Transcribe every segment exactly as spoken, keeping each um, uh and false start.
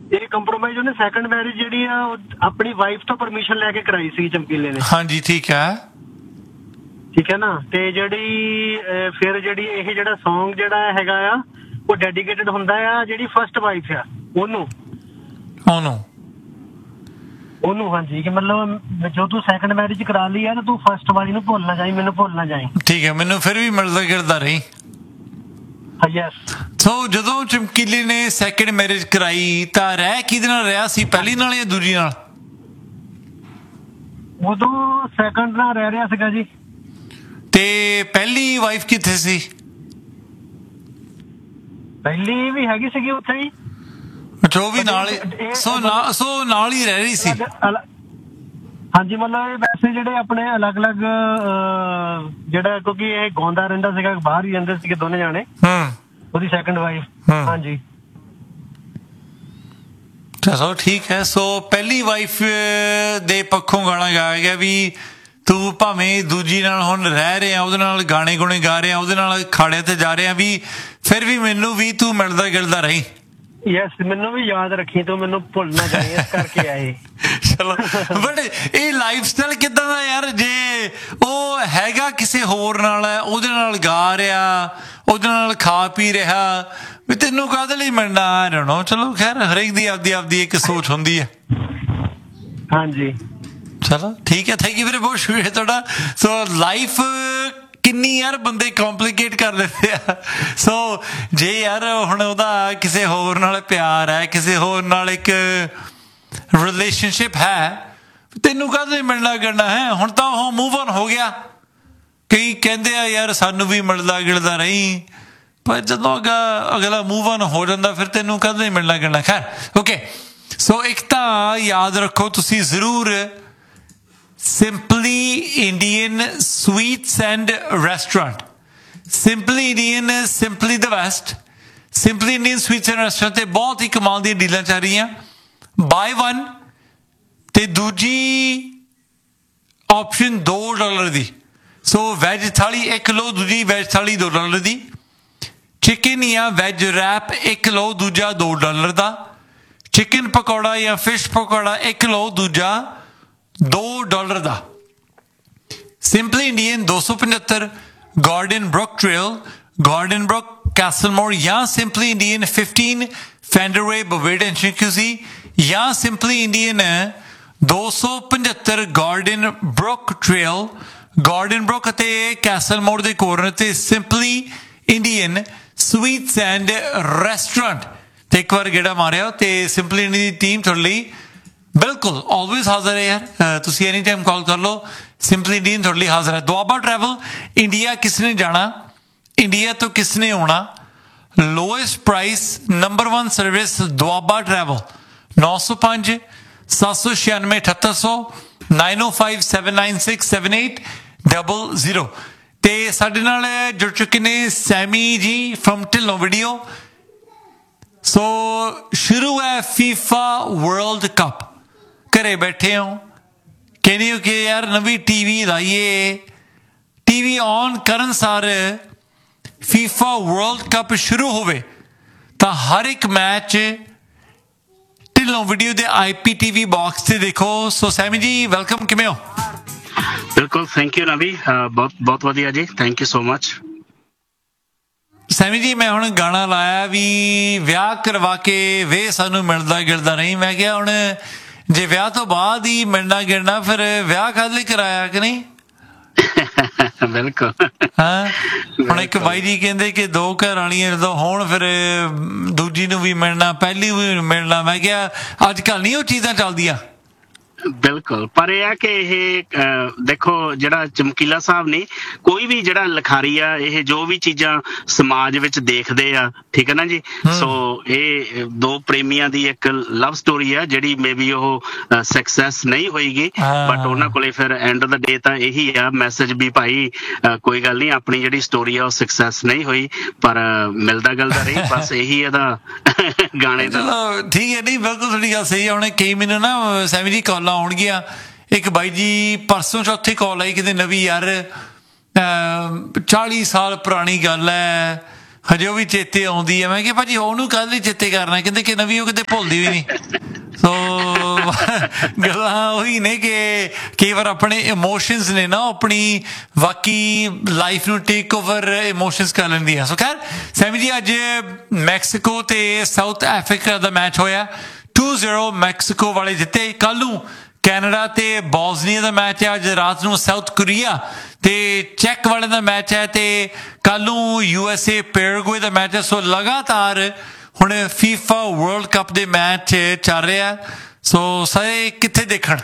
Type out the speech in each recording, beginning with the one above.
ਇਹ ਕੰਪਰੋਮਾਈਜ਼ ਉਹਨੇ second marriage ਜਿਹੜੀ ਆ ਆਪਣੀ ਵਾਈਫ ਤੋਂ ਪਰਮਿਸ਼ਨ ਲੈ ਕੇ ਕਰਾਈ ਸੀ ਚਮਕੀਲੇ ਨੇ। ਹਾਂਜੀ ਠੀਕ ਹੈ ਠੀਕ ਹੈ ਨਾ। ਤੇ ਜਿਹੜੀ ਫਿਰ ਜਿਹੜੀ ਇਹ ਜਿਹੜਾ ਸੌਂਗ ਜਿਹੜਾ ਹੈਗਾ ਆ ਉਹ ਡੈਡੀਕੇਟਡ ਹੁੰਦਾ ਆ ਜਿਹੜੀ ਫਸਟ ਵਾਈਫ ਆ ਉਹਨੂੰ ਉਹਨੂੰ ਉਹਨੂੰ ਹਾਂਜੀ ਕਿ ਮਤਲਬ ਜੋ ਤੂੰ ਸੈਕੰਡ ਮੈਰਿਜ ਕਰਾ ਲਈ ਆ ਤਾਂ ਤੂੰ ਫਸਟ ਵਾਲੀ ਨੂੰ ਭੁੱਲ ਨਾ ਜਾਈਂ, ਮੈਨੂੰ ਭੁੱਲ ਨਾ ਜਾਈਂ। ਠੀਕ ਹੈ, ਮੈਨੂੰ ਫਿਰ ਵੀ ਮਿਲਦਾ ਗਿਰਦਾ ਰਹੀ। ਯੈਸ। ਸੋ ਜਦੋਂ ਚਮਕੀਲੇ ਨੇ ਸੈਕੰਡ ਮੈਰਿਜ ਕਰਾਈ ਤਾਂ ਰਹਿ ਕਿਹਦੇ ਨਾਲ ਰਿਹਾ ਸੀ, ਪਹਿਲੀ ਨਾਲ ਜਾਂ ਦੂਜੀ ਨਾਲ? ਉਦੋਂ ਸੈਕੰਡ ਨਾਲ ਰਹਿ ਰਿਹਾ ਸੀਗਾ ਜੀ। ਤੇ ਪਹਿਲੀ ਵਾਈਫ ਕਿੱਥੇ ਸੀ? ਪਹਿਲੀ ਵੀ ਹੈਗੀ ਸੀਗੀ ਉੱਥੇ ਹੀ। ਅੱਛਾ, ਉਹ ਵੀ ਨਾਲ ਹੀ। ਸੋ ਨਾਲ ਸੋ ਨਾਲ ਹੀ ਰਹਿ ਰਹੀ ਸੀ। ਹਾਂਜੀ, ਮਤਲਬ ਇਹ ਵੈਸੇ ਜਿਹੜੇ ਆਪਣੇ ਅਲੱਗ-ਅਲੱਗ ਜਿਹੜਾ ਕਿਉਂਕਿ ਇਹ ਗਾਉਂਦਾ ਰਹਿੰਦਾ ਸੀਗਾ, ਬਾਹਰ ਹੀ ਰਹਿੰਦੇ ਸੀਗੇ ਦੋਨੇ ਜਾਣੇ। ਹੂੰ। ਉਹਦੀ ਸੈਕੰਡ ਵਾਈਫ। ਹਾਂਜੀ। ਚਲੋ ਠੀਕ ਹੈ। ਸੋ ਪਹਿਲੀ ਵਾਈਫ ਦੇ ਪੱਖੋਂ ਗਾਣਾ ਗਾਇਆ ਗਿਆ ਵੀ ਤੂੰ ਭਾਵੇਂ ਦੂਜੀ ਨਾਲ ਹੁਣ ਰਹਿ ਰਿਹਾ, ਉਹਦੇ ਨਾਲ ਗਾਣੇ ਗੁਣੇ ਗਾ ਰਿਹਾ, ਉਹਦੇ ਨਾਲ ਖਾੜੇ ਤੇ ਜਾ ਰਿਹਾ, ਵੀ ਫਿਰ ਵੀ ਮੈਨੂੰ ਵੀ ਤੂੰ ਮਿਲਦਾ ਗਿਲਦਾ ਰਹੀ। ਯੈਸ, ਮੈਨੂੰ ਵੀ ਯਾਦ ਰੱਖੀ ਤੂੰ, ਮੈਨੂੰ ਭੁੱਲ ਨਾ ਜਾਈਂ, ਇਸ ਕਰਕੇ ਆਏ। ਚਲੋ, ਬਟ ਇਹ ਲਾਈਫ ਸਟਾਈਲ ਕਿੱਦਾਂ ਦਾ ਯਾਰ? ਜੇ ਉਹ ਹੈਗਾ ਕਿਸੇ ਹੋਰ ਨਾਲ, ਉਹਦੇ ਨਾਲ ਗਾ ਰਿਹਾ, ਉਹਦੇ ਨਾਲ ਖਾ ਪੀ ਰਿਹਾ, ਵੀ ਤੈਨੂੰ ਕਾਹਦੇ ਲਈ ਮਿਲਣਾ? ਆ ਰਹਿਣਾ। ਚਲੋ ਖੈਰ, ਹਰੇਕ ਦੀ ਆਪਦੀ ਆਪਦੀ ਇੱਕ ਸੋਚ ਹੁੰਦੀ ਹੈ। ਹਾਂਜੀ ਚਲੋ ਠੀਕ ਹੈ, ਥੈਂਕ ਯੂ ਵੀਰੇ, ਬਹੁਤ ਸ਼ੁਕਰੀਆ ਤੁਹਾਡਾ। ਸੋ ਲਾਈਫ ਕਿੰਨੀ ਯਾਰ ਬੰਦੇ ਕੰਪਲੀਕੇਟ ਕਰ ਲੈਂਦੇ ਆ। ਸੋ ਜੇ ਯਾਰ ਹੁਣ ਉਹਦਾ ਕਿਸੇ ਹੋਰ ਨਾਲ ਪਿਆਰ ਹੈ, ਕਿਸੇ ਹੋਰ ਨਾਲ ਇੱਕ ਰਿਲੇਸ਼ਨਸ਼ਿਪ ਹੈ, ਤੈਨੂੰ ਕਾਹਦੇ ਮਿਲਣਾ ਗਿਲਣਾ ਹੈ? ਹੁਣ ਤਾਂ ਉਹ ਮੂਵ ਔਨ ਹੋ ਗਿਆ। ਕਈ ਕਹਿੰਦੇ ਆ ਯਾਰ ਸਾਨੂੰ ਵੀ ਮਿਲਦਾ ਗਿਲਦਾ ਰਹੀ, ਪਰ ਜਦੋਂ ਅਗਾ ਅਗਲਾ ਮੂਵ ਔਨ ਹੋ ਜਾਂਦਾ ਫਿਰ ਤੈਨੂੰ ਕਾਹਦੇ ਮਿਲਣਾ ਗਿਲਣਾ। ਖੈਰ ਓਕੇ। ਸੋ ਇੱਕ ਤਾਂ ਯਾਦ ਰੱਖੋ ਤੁਸੀਂ ਜ਼ਰੂਰ, Simply Indian Sweets and Restaurant, Simply Indian, Simply the West, Simply Indian Sweets and Restaurant ਤੇ ਬਹੁਤ ਹੀ ਕਮਾਲ ਦੀਆਂ ਡੀਲਾਂ ਚੱਲ ਰਹੀਆਂ। ਬਾਏ ਵਨ ਤੇ ਦੂਜੀ ਆਪਸ਼ਨ ਦੋ ਡਾਲਰ ਦੀ। ਸੋ ਵੈਜ ਥਾਲੀ ਇੱਕ ਲਓ, ਦੂਜੀ ਵੈਜ ਥਾਲੀ ਦੋ ਡਾਲਰ ਦੀ। ਚਿਕਨ ਜਾਂ ਵੈਜ ਰੈਪ ਇੱਕ ਲਓ, ਦੂਜਾ ਦੋ ਡਾਲਰ ਦਾ। ਚਿਕਨ ਪਕੌੜਾ ਜਾਂ ਫਿਸ਼ ਪਕੌੜਾ ਇੱਕ ਲਓ, ਦੂਜਾ ਦੋ ਡਾਲਰ ਦਾ। ਸਿੰਪਲੀ ਇੰਡੀਅਨ ਦੋ ਸੌ ਪਝੱਤਰ, garden Brook trail, garden Brook ਕੈਸਲਮੋਰ, ਜਾਂ ਸਿੰਪਲੀ ਇੰਡੀਅਨ ਫਿਫਟੀਨ ਫੈਂਡਰਵੇ ਬਵੇਡ ਸ਼ਿਕੂਜ਼ੀ, ਜਾਂ ਸਿੰਪਲੀ ਇੰਡੀਅਨ ਦੋ ਸੌ ਪਝੱਤਰ garden Brook trail, garden Brook ਅਤੇ ਕੈਸਲਮੋਰ ਦੇ ਕੋਰਨਰ ਤੇ simply Indian sweets and restaurant ਤੇ ਇੱਕ ਵਾਰ ਗੇੜਾ ਮਾਰਿਆ। ਤੇ ਸਿੰਪਲੀ ਇੰਡੀਅਨ ਦੀ ਟੀਮ ਤੁਹਾਡੇ ਲਈ ਬਿਲਕੁਲ ਆਲਵੇਜ਼ ਹਾਜ਼ਰ ਹੈ ਯਾਰ। ਤੁਸੀਂ ਐਨੀ ਟਾਈਮ ਕਾਲ ਕਰ ਲਓ, ਸਿੰਪਲੀ ਇੰਡੀਅਨ ਤੁਹਾਡੇ ਲਈ ਹਾਜ਼ਰ ਹੈ। ਦੁਆਬਾ ਟਰੈਵਲ, ਇੰਡੀਆ ਕਿਸ ਨੇ ਜਾਣਾ, ਇੰਡੀਆ ਤੋਂ ਕਿਸ ਨੇ ਆਉਣਾ, lowest price, number one service Doaba travel. ਨੌ ਸੌ ਪੰਜ ਸੱਤ ਸੌ ਛਿਆਨਵੇਂ ਅਠੱਤਰ ਸੌ, ਨਾਈਨ ਓ five seven nine six seven eight double zero. ਤੇ ਸਾਡੇ ਨਾਲ ਜੁੜ ਚੁੱਕੇ ਨੇ ਸੈਮੀ ਜੀ ਫਰਮ ਢਿੱਲੋਂ ਵੀਡੀਓ। ਸੋ ਸ਼ੁਰੂ ਹੈ ਫੀਫਾ ਵਰਲਡ ਕੱਪ, ਘਰੇ ਬੈਠੇ ਹੋ, ਕਹਿੰਦੇ ਹੋ ਕਿ ਯਾਰ ਨਵੀਂ ਟੀ ਵੀ ਲਾਈਏ, ਟੀ ਵੀ ਔਨ ਕਰਨ ਸਾਰ ਫੀਫਾ ਵਰਲਡ ਕੱਪ ਸ਼ੁਰੂ ਹੋਵੇ ਤਾਂ ਹਰ ਇੱਕ ਮੈਚ ਢਿੱਲੋਂ ਵੀਡੀਓ ਦੇ ਆਈ ਪੀ ਟੀ ਵੀ ਬਾਕਸ ਤੇ ਦੇਖੋ। ਸੋ ਸੈਮੀ ਜੀ ਵੈਲਕਮ, ਕਿਵੇਂ ਹੋ? ਬਿਲਕੁਲ, ਥੈਂਕ ਯੂ ਨਵੀ, ਬਹੁਤ ਬਹੁਤ ਵਧੀਆ ਜੀ, thank you so much. Semi ਜੀ, ਮੈਂ ਹੁਣ ਗਾਣਾ ਲਾਇਆ ਵੀ ਵਿਆਹ ਕਰਵਾ ਕੇ ਵੇ ਸਾਨੂੰ ਮਿਲਦਾ ਗਿਲਦਾ ਨਹੀਂ। ਮੈਂ ਕਿਹਾ ਹੁਣ ਜੇ ਵਿਆਹ ਤੋਂ ਬਾਅਦ ਹੀ ਮਿਲਣਾ ਗਿਲਣਾ, ਫਿਰ ਵਿਆਹ ਕਾਹਦੇ ਲਈ ਕਰਾਇਆ ਕਿ ਨਹੀਂ? ਬਿਲਕੁਲ। ਹਾਂ, ਹੁਣ ਇੱਕ ਬਾਈ ਜੀ ਕਹਿੰਦੇ ਕਿ ਦੋ ਘਰ ਵਾਲੀਆਂ ਜਦੋਂ ਹੋਣ ਫਿਰ ਦੂਜੀ ਨੂੰ ਵੀ ਮਿਲਣਾ, ਪਹਿਲੀ ਵੀ ਮਿਲਣਾ। ਮੈਂ ਕਿਹਾ ਅੱਜ ਕੱਲ੍ਹ ਨਹੀਂ ਉਹ ਚੀਜ਼ਾਂ ਚੱਲਦੀਆਂ। ਬਿਲਕੁਲ, ਪਰ ਇਹ ਆ ਕਿ ਇਹ ਦੇਖੋ ਜਿਹੜਾ ਚਮਕੀਲਾ ਸਾਹਿਬ ਨੇ, ਕੋਈ ਵੀ ਜਿਹੜਾ ਲਿਖਾਰੀ ਆ, ਇਹ ਜੋ ਵੀ ਚੀਜ਼ਾਂ ਸਮਾਜ ਵਿੱਚ ਦੇਖਦੇ ਆ, ਠੀਕ ਹੈ ਨਾ ਜੀ। ਸੋ ਇਹ ਦੋ ਪ੍ਰੇਮੀਆਂ ਦੀ ਇੱਕ ਲਵ ਸਟੋਰੀ ਆ ਜਿਹੜੀ ਮੇ ਬੀ ਉਹ ਸਕਸੈਸ ਨਹੀਂ ਹੋਏਗੀ, ਬਟ ਉਹਨਾਂ ਕੋਲੇ ਫਿਰ ਐਂਡ ਆਫ ਦਾ ਡੇ ਤਾਂ ਇਹੀ ਆ ਮੈਸੇਜ ਵੀ ਭਾਈ ਕੋਈ ਗੱਲ ਨਹੀਂ, ਆਪਣੀ ਜਿਹੜੀ ਸਟੋਰੀ ਆ ਉਹ ਸਕਸੈਸ ਨਹੀਂ ਹੋਈ ਪਰ ਮਿਲਦਾ ਗਿਲਦਾ ਰਹੀ, ਬਸ ਇਹੀ ਇਹਦਾ ਗਾਣੇ ਦਾ। ਠੀਕ ਹੈ, ਨਹੀਂ ਬਿਲਕੁਲ ਤੁਹਾਡੀ ਗੱਲ ਸਹੀ ਹੈ। ਹੁਣ ਕਈ ਮੈਨੂੰ ਨਾ ਸੈਮੀ ਜੀ ਕਾਲਾਂ ਆਉਣਗੀਆਂ, ਇੱਕ ਬਾਈ ਜੀ ਪਰਸੋਂ ਚੌਥੀ ਕਾਲ ਆਈ, ਕਿਤੇ ਨਵੀਂ ਯਾਰ ਚਾਲੀ ਸਾਲ ਪੁਰਾਣੀ ਗੱਲ ਹੈ, ਹਜੇ ਉਹ ਵੀ ਚੇਤੇ ਆਉਂਦੀ ਹੈ। ਮੈਂ ਕਿਹਾ ਭਾਜੀ ਉਹਨੂੰ ਕੱਲ੍ਹ ਹੀ ਚੇਤੇ ਕਰਨਾ, ਕਹਿੰਦੇ ਕਿ ਨਵੀਂ ਉਹ ਕਿਤੇ ਭੁੱਲਦੀ ਵੀ ਨਹੀਂ। ਸੋ ਗੱਲਾਂ ਉਹੀ ਨੇ ਕਿ ਕਈ ਵਾਰ ਆਪਣੇ ਇਮੋਸ਼ਨਸ ਨੇ ਨਾ ਆਪਣੀ ਬਾਕੀ ਲਾਈਫ ਨੂੰ ਟੇਕ ਓਵਰ ਇਮੋਸ਼ਨਸ ਕਰ ਲੈਂਦੀਆਂ। ਸੋ ਖੈਰ ਸੈਮੀ ਜੀ ਅੱਜ ਮੈਕਸੀਕੋ ਤੇ ਸਾਊਥ ਅਫਰੀਕਾ ਦਾ ਮੈਚ ਹੋਇਆ, ਟੂ ਜ਼ੀਰੋ ਮੈਕਸੀਕੋ ਵਾਲੇ ਜਿੱਤੇ। ਕੱਲ ਨੂੰ ਕੈਨੇਡਾ ਤੇ ਬੋਸਨੀਆ ਦਾ ਮੈਚ ਹੈ, ਅੱਜ ਰਾਤ ਨੂੰ ਸਾਊਥ ਕੋਰੀਆ ਤੇ ਚੈਕ ਵਾਲੇ ਦਾ ਮੈਚ ਹੈ, ਤੇ ਕੱਲ ਨੂੰ U S A Paraguay the match ਹੈ। ਸੋ ਲਗਾਤਾਰ ਹੁਣ ਫੀਫਾ ਵਰਲਡ ਕੱਪ ਦੇ ਮੈਚ ਚੱਲ ਰਿਹਾ, ਸੋ ਸਾਰੇ ਕਿੱਥੇ ਦੇਖਣ?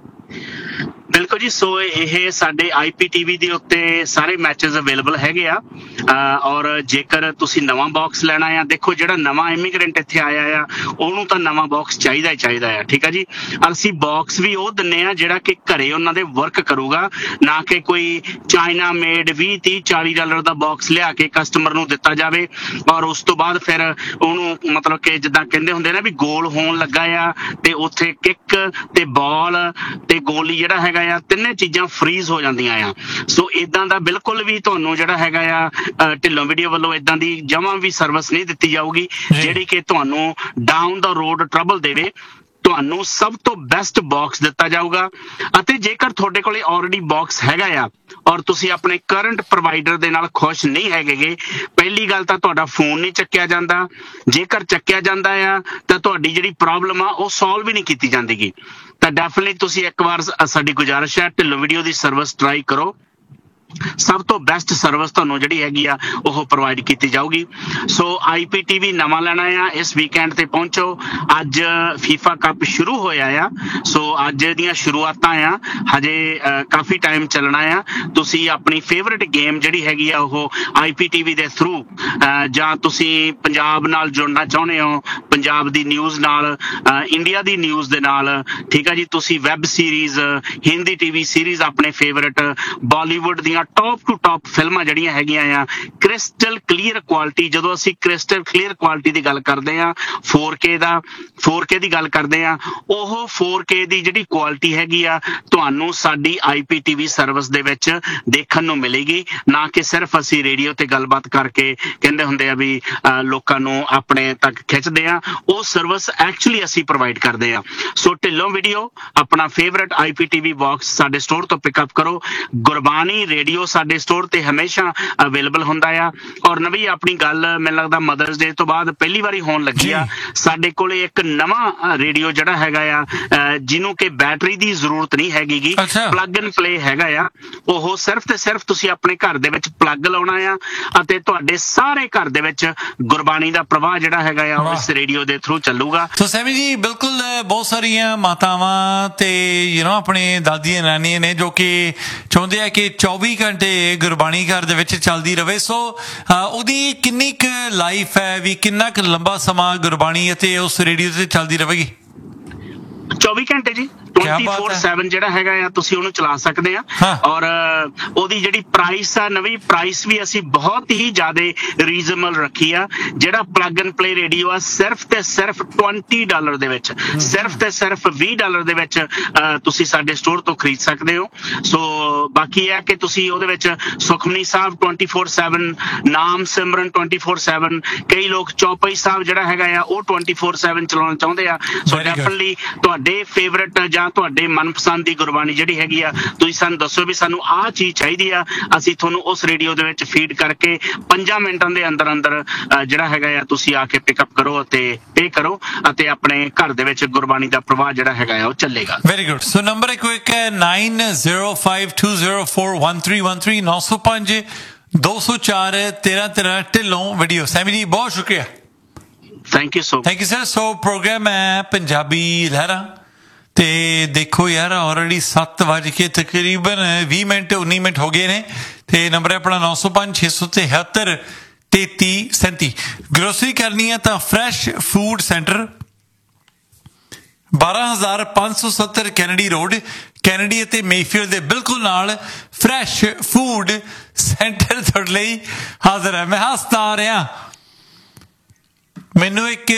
ਬਿਲਕੁਲ ਜੀ, ਸੋ ਇਹ ਸਾਡੇ ਆਈ ਪੀ ਟੀ ਵੀ ਦੇ ਉੱਤੇ ਸਾਰੇ ਮੈਚਸ ਅਵੇਲੇਬਲ ਹੈਗੇ ਆ। ਔਰ ਜੇਕਰ ਤੁਸੀਂ ਨਵਾਂ ਬਾਕਸ ਲੈਣਾ ਆ, ਦੇਖੋ ਜਿਹੜਾ ਨਵਾਂ ਇਮੀਗ੍ਰੈਂਟ ਇੱਥੇ ਆਇਆ ਆ ਉਹਨੂੰ ਤਾਂ ਨਵਾਂ ਬਾਕਸ ਚਾਹੀਦਾ ਹੀ ਚਾਹੀਦਾ ਆ, ਠੀਕ ਆ ਜੀ। ਅਸੀਂ ਬਾਕਸ ਵੀ ਉਹ ਦਿੰਨੇ ਆ ਜਿਹੜਾ ਕਿ ਘਰੇ ਉਹਨਾਂ ਦੇ ਵਰਕ ਕਰੂਗਾ, ਨਾ ਕਿ ਕੋਈ ਚਾਈਨਾ ਮੇਡ ਵੀਹ ਤੀਹ ਚਾਲੀ ਡਾਲਰ ਦਾ ਬਾਕਸ ਲਿਆ ਕੇ ਕਸਟਮਰ ਨੂੰ ਦਿੱਤਾ ਜਾਵੇ ਔਰ ਉਸ ਤੋਂ ਬਾਅਦ ਫਿਰ ਉਹਨੂੰ ਮਤਲਬ ਕਿ ਜਿੱਦਾਂ ਕਹਿੰਦੇ ਹੁੰਦੇ ਨਾ ਵੀ ਗੋਲ ਹੋਣ ਲੱਗਾ ਆ ਤੇ ਉੱਥੇ ਕਿੱਕ ਤੇ ਬਾਲ ਤੇ ਗੋਲੀ ਜਿਹੜਾ ਹੈਗਾ ਆ ਤਿੰਨੇ ਚੀਜ਼ਾਂ ਫਰੀਜ਼ ਹੋ ਜਾਂਦੀਆਂ ਆ। ਸੋ ਇਦਾਂ ਦਾ ਬਿਲਕੁਲ ਵੀ ਤੁਹਾਨੂੰ ਜਿਹੜਾ ਹੈਗਾ ਆ ਢਿੱਲੋਂ ਵੀਡੀਓ ਵੱਲੋਂ ਇਦਾਂ ਦੀ ਜਮਾਂ ਵੀ ਸਰਵਿਸ ਨਹੀਂ ਦਿੱਤੀ ਜਾਊਗੀ ਜਿਹੜੀ ਕਿ ਤੁਹਾਨੂੰ ਡਾਊਨ ਦਾ ਰੋਡ ਟਰਬਲ ਦੇਵੇ। ਤੁਹਾਨੂੰ ਸਭ ਤੋਂ ਬੈਸਟ ਬਾਕਸ ਦਿੱਤਾ ਜਾਊਗਾ, ਅਤੇ ਜੇਕਰ ਤੁਹਾਡੇ ਕੋਲੇ ਆਲਰੇਡੀ ਬਾਕਸ ਹੈਗਾ ਆ ਔਰ ਤੁਸੀਂ ਆਪਣੇ ਕਰੰਟ ਪ੍ਰੋਵਾਈਡਰ ਦੇ ਨਾਲ ਖੁਸ਼ ਨਹੀਂ ਹੈਗੇ, ਪਹਿਲੀ ਗੱਲ ਤਾਂ ਤੁਹਾਡਾ ਫੋਨ ਨਹੀਂ ਚੱਕਿਆ ਜਾਂਦਾ, ਜੇਕਰ ਚੱਕਿਆ ਜਾਂਦਾ ਆ ਤਾਂ ਤੁਹਾਡੀ ਜਿਹੜੀ ਪ੍ਰੋਬਲਮ ਆ ਉਹ ਸੋਲਵ ਵੀ ਨਹੀਂ ਕੀਤੀ ਜਾਂਦੀਗੀ। ਤਾਂ ਡੈਫੀਨਿਟਲੀ ਤੁਸੀਂ ਇੱਕ ਵਾਰ ਸਾਡੀ ਗੁਜ਼ਾਰਿਸ਼ ਹੈ ਢਿੱਲੋਂ ਵੀਡੀਓ ਦੀ ਸਰਵਿਸ ਟਰਾਈ ਕਰੋ, ਸਭ ਤੋਂ ਬੈਸਟ ਸਰਵਿਸ ਤੁਹਾਨੂੰ ਜਿਹੜੀ ਹੈਗੀ ਆ ਉਹ ਪ੍ਰੋਵਾਈਡ ਕੀਤੀ ਜਾਊਗੀ। ਸੋ ਆਈ ਪੀ ਟੀ ਵੀ ਨਵਾਂ ਲੈਣਾ ਆ, ਇਸ ਵੀਕਐਂਡ ਤੇ ਪਹੁੰਚੋ। ਅੱਜ ਫੀਫਾ ਕੱਪ ਸ਼ੁਰੂ ਹੋਇਆ ਆ, ਸੋ ਅੱਜ ਦੀਆਂ ਸ਼ੁਰੂਆਤਾਂ ਆ, ਹਜੇ ਕਾਫੀ ਟਾਈਮ ਚੱਲਣਾ ਆ। ਤੁਸੀਂ ਆਪਣੀ ਫੇਵਰਟ ਗੇਮ ਜਿਹੜੀ ਹੈਗੀ ਆ ਉਹ ਆਈ ਪੀ ਟੀ ਵੀ ਦੇ ਥਰੂ, ਜਾਂ ਤੁਸੀਂ ਪੰਜਾਬ ਨਾਲ ਜੁੜਨਾ ਚਾਹੁੰਦੇ ਹੋ, ਪੰਜਾਬ ਦੀ ਨਿਊਜ਼ ਨਾਲ, ਇੰਡੀਆ ਦੀ ਨਿਊਜ਼ ਦੇ ਨਾਲ, ਠੀਕ ਆ ਜੀ। ਤੁਸੀਂ web series, Hindi TV series, ਆਪਣੇ ਫੇਵਰਟ ਬਾਲੀਵੁੱਡ ਦੀਆਂ ਟੌਪ ਟੂ ਟੌਪ ਫਿਲਮਾਂ ਜਿਹੜੀਆਂ ਹੈਗੀਆਂ ਆ ਕ੍ਰਿਸਟਲ ਕਲੀਅਰ ਕੁਆਲਿਟੀ, ਜਦੋਂ ਅਸੀਂ ਕ੍ਰਿਸਟਲ ਕਲੀਅਰ ਕੁਆਲਿਟੀ ਦੀ ਗੱਲ ਕਰਦੇ ਆ, ਫੋਰ ਕੇ ਦਾ ਫੋਰ ਕੇ ਦੀ ਗੱਲ ਕਰਦੇ ਆ, ਉਹ ਫੋਰ ਕੇ ਦੀ ਜਿਹੜੀ ਕੁਆਲਿਟੀ ਹੈਗੀ ਆ ਤੁਹਾਨੂੰ ਸਾਡੀ ਆਈ ਪੀ ਟੀ ਵੀ ਸਰਵਿਸ ਦੇ ਵਿੱਚ ਦੇਖਣ ਨੂੰ ਮਿਲੇਗੀ, ਨਾ ਕਿ ਸਿਰਫ ਅਸੀਂ ਰੇਡੀਓ ਤੇ ਗੱਲਬਾਤ ਕਰਕੇ ਕਹਿੰਦੇ ਹੁੰਦੇ ਆ ਵੀ ਲੋਕਾਂ ਨੂੰ ਆਪਣੇ ਤੱਕ ਖਿੱਚਦੇ ਆ। ਉਹ ਸਰਵਿਸ ਐਕਚੁਅਲੀ ਅਸੀਂ ਪ੍ਰੋਵਾਈਡ ਕਰਦੇ ਆ। ਸੋ ਢਿੱਲੋਂ ਵੀਡੀਓ ਆਪਣਾ ਫੇਵਰਟ ਆਈ ਪੀ ਟੀ ਵੀ ਬਾਕਸ ਸਾਡੇ ਸਟੋਰ ਤੋਂ ਪਿਕਅਪ ਕਰੋ। ਗੁਰਬਾਣੀ ਰੇਡੀਓ ਸਾਡੇ ਸਟੋਰ ਤੇ ਹਮੇਸ਼ਾ ਅਵੇਲੇਬਲ ਹੁੰਦਾ ਆ। ਔਰ ਨਵੀਂ ਆਪਣੀ ਗੱਲ ਮੈਨੂੰ ਲੱਗਦਾ ਮਦਰਸ ਡੇ ਤੋਂ ਬਾਅਦ ਪਹਿਲੀ ਵਾਰੀ ਹੋਣ ਲੱਗੀ ਆ, ਸਾਡੇ ਕੋਲੇ ਇੱਕ ਨਵਾਂ ਰੇਡੀਓ ਜਿਹੜਾ ਹੈਗਾ ਆ ਜਿਹਨੂੰ ਕਿ ਬੈਟਰੀ ਦੀ ਜ਼ਰੂਰਤ ਨਹੀਂ ਹੈਗੀਗੀ, ਪਲੱਗ ਐਂਡ ਪਲੇ ਹੈਗਾ ਆ। ਉਹ ਸਿਰਫ ਤੇ ਸਿਰਫ ਤੁਸੀਂ ਆਪਣੇ ਘਰ ਦੇ ਵਿੱਚ ਪਲੱਗ ਲਾਉਣਾ ਆ ਅਤੇ ਤੁਹਾਡੇ ਸਾਰੇ ਘਰ ਦੇ ਵਿੱਚ ਗੁਰਬਾਣੀ ਦਾ ਪ੍ਰਵਾਹ ਜਿਹੜਾ ਹੈਗਾ ਆ ਉਹ ਇਸ ਰੇਡੀਓ ਦੇ ਥਰੂ ਚੱਲੂਗਾ। ਸੋ ਸੈਮੀ ਜੀ ਬਿਲਕੁਲ ਬਹੁਤ ਸਾਰੀਆਂ ਮਾਤਾਵਾਂ ਤੇ ਯੂ نو ਆਪਣੇ ਦਾਦੀਆਂ ਨਾਨੀਆਂ ਨੇ ਜੋ ਕਿ ਚਾਹੁੰਦੇ ਆ ਕਿ ਚੌਵੀ ਘੰਟੇ ਗੁਰਬਾਣੀ ਘਰ ਦੇ ਵਿੱਚ ਚੱਲਦੀ ਰਵੇ। ਸੋ ਉਹਦੀ ਕਿੰਨੀ ਕੁ ਲਾਈਫ ਹੈ ਵੀ, ਕਿੰਨਾ ਕੁ ਲੰਬਾ ਸਮਾਂ ਗੁਰਬਾਣੀ ਅਤੇ ਉਸ ਰੇਡੀਓ ਤੇ ਚੱਲਦੀ ਰਹੇਗੀ? ਚੌਵੀ ਘੰਟੇ ਜੀ, ਟਵੈਂਟੀ ਫੋਰ ਸੈਵਨ ਜਿਹੜਾ ਹੈਗਾ ਆ ਤੁਸੀਂ ਉਹਨੂੰ ਚਲਾ ਸਕਦੇ ਆ। ਔਰ ਉਹਦੀ ਜਿਹੜੀ ਪ੍ਰਾਈਸ ਆ, ਨਵੀਂ ਪ੍ਰਾਈਸ ਵੀ ਅਸੀਂ ਬਹੁਤ ਹੀ ਜ਼ਿਆਦਾ ਰੀਜ਼ਨੇਬਲ ਰੱਖੀ ਆ। ਜਿਹੜਾ ਪਲੱਗ ਐਂਡ ਪਲੇ ਰੇਡੀਓ ਆ ਸਿਰਫ ਤੇ ਸਿਰਫ ਵੀਹ ਡਾਲਰ ਦੇ ਵਿੱਚ, ਸਿਰਫ ਤੇ ਸਿਰਫ ਵੀਹ ਡਾਲਰ ਦੇ ਵਿੱਚ ਤੁਸੀਂ ਸਾਡੇ ਸਟੋਰ ਤੋਂ ਖਰੀਦ ਸਕਦੇ ਹੋ। ਸੋ ਬਾਕੀ ਇਹ ਕਿ ਤੁਸੀਂ ਉਹਦੇ ਵਿੱਚ Sukhmani Sahib twenty four seven, ਨਾਮ ਸਿਮਰਨ ਟਵੈਂਟੀ ਫੋਰ ਸੈਵਨ, ਕਈ ਲੋਕ ਚੌਪਈ ਸਾਹਿਬ ਜਿਹੜਾ ਹੈਗਾ ਆ ਉਹ ਟਵੈਂਟੀ ਫੋਰ ਸੈਵਨ ਚਲਾਉਣਾ ਚਾਹੁੰਦੇ ਆ। ਸੋ ਡੈਫੀਨਿਟਲੀ ਤੁਹਾਡੇ ਫੇਵਰਟ ਜਾਂ ਤੁਹਾਡੇ ਮਨਪਸੰਦ ਦੀ ਗੁਰਬਾਣੀ ਜਿਹੜੀ ਹੈਗੀ ਆ ਤੁਸੀਂ ਸਾਨੂੰ ਦੱਸੋ ਵੀ ਸਾਨੂੰ ਆਹ ਚੀਜ਼ ਚਾਹੀਦੀ ਆ, ਅਸੀਂ ਤੁਹਾਨੂੰ ਉਸ ਰੇਡੀਓ ਦੇ ਵਿੱਚ ਫੀਡ ਕਰਕੇ ਪੰਜਾਂ ਮਿੰਟਾਂ ਦੇ ਅੰਦਰ ਅੰਦਰ ਜਿਹੜਾ ਹੈਗਾ ਆ ਤੁਸੀਂ ਆ ਕੇ ਪਿਕਅਪ ਕਰੋ ਅਤੇ ਪੇ ਕਰੋ ਅਤੇ ਆਪਣੇ ਘਰ ਦੇ ਵਿੱਚ ਗੁਰਬਾਣੀ ਦਾ ਪ੍ਰਵਾਹ ਜਿਹੜਾ ਹੈਗਾ ਆ ਉਹ ਚੱਲੇਗਾ। Very good. ਸੋ ਨੰਬਰ ਇੱਕ ਇੱਕ ਹੈ nine zero five two zero four one three one three, ਨੌ ਸੌ ਪੰਜ ਦੋ ਸੌ ਚਾਰ ਤੇਰਾਂ ਤੇਰਾਂ ਢਿੱਲੋਂ ਵੀਡੀਓ। ਸੈਮੀ ਜੀ ਬਹੁਤ ਸ਼ੁਕਰੀਆ। Thank you so thank you sir. So programme ਹੈ ਪੰਜਾਬੀ ਲਹਿਰਾਂ ਤੇ ਦੇਖੋ ਯਾਰ ਆਲਰੇਡੀ ਸੱਤ ਵੱਜ ਕੇ ਤਕਰੀਬਨ ਵੀਹ ਮਿੰਟ ਉੱਨੀ ਮਿੰਟ ਹੋ ਗਏ ਨੇ ਤੇ ਨੰਬਰ ਆਪਣਾ ਨੌ ਸੌ ਪੰਜ ਛੇ ਸੌ ਤਿਹੱਤਰ ਤੇਤੀ ਸੈਂਤੀ। ਗਰੋਸਰੀ ਕਰਨੀ ਹੈ ਤਾਂ ਫਰੈਸ਼ ਫੂਡ ਸੈਂਟਰ, ਬਾਰਾਂ ਹਜ਼ਾਰ ਪੰਜ ਸੌ ਸੱਤਰ ਕੈਨੇਡੀ ਰੋਡ, ਕੈਨੇਡੀ ਅਤੇ ਮੇਫੀਲਡ ਦੇ ਬਿਲਕੁਲ ਨਾਲ ਫਰੈਸ਼ ਫੂਡ ਸੈਂਟਰ ਤੁਹਾਡੇ ਲਈ ਹਾਜ਼ਰ ਹੈ। ਮੈਂ ਹੱਸਦਾ ਆ ਰਿਹਾ, ਮੈਨੂੰ ਇੱਕ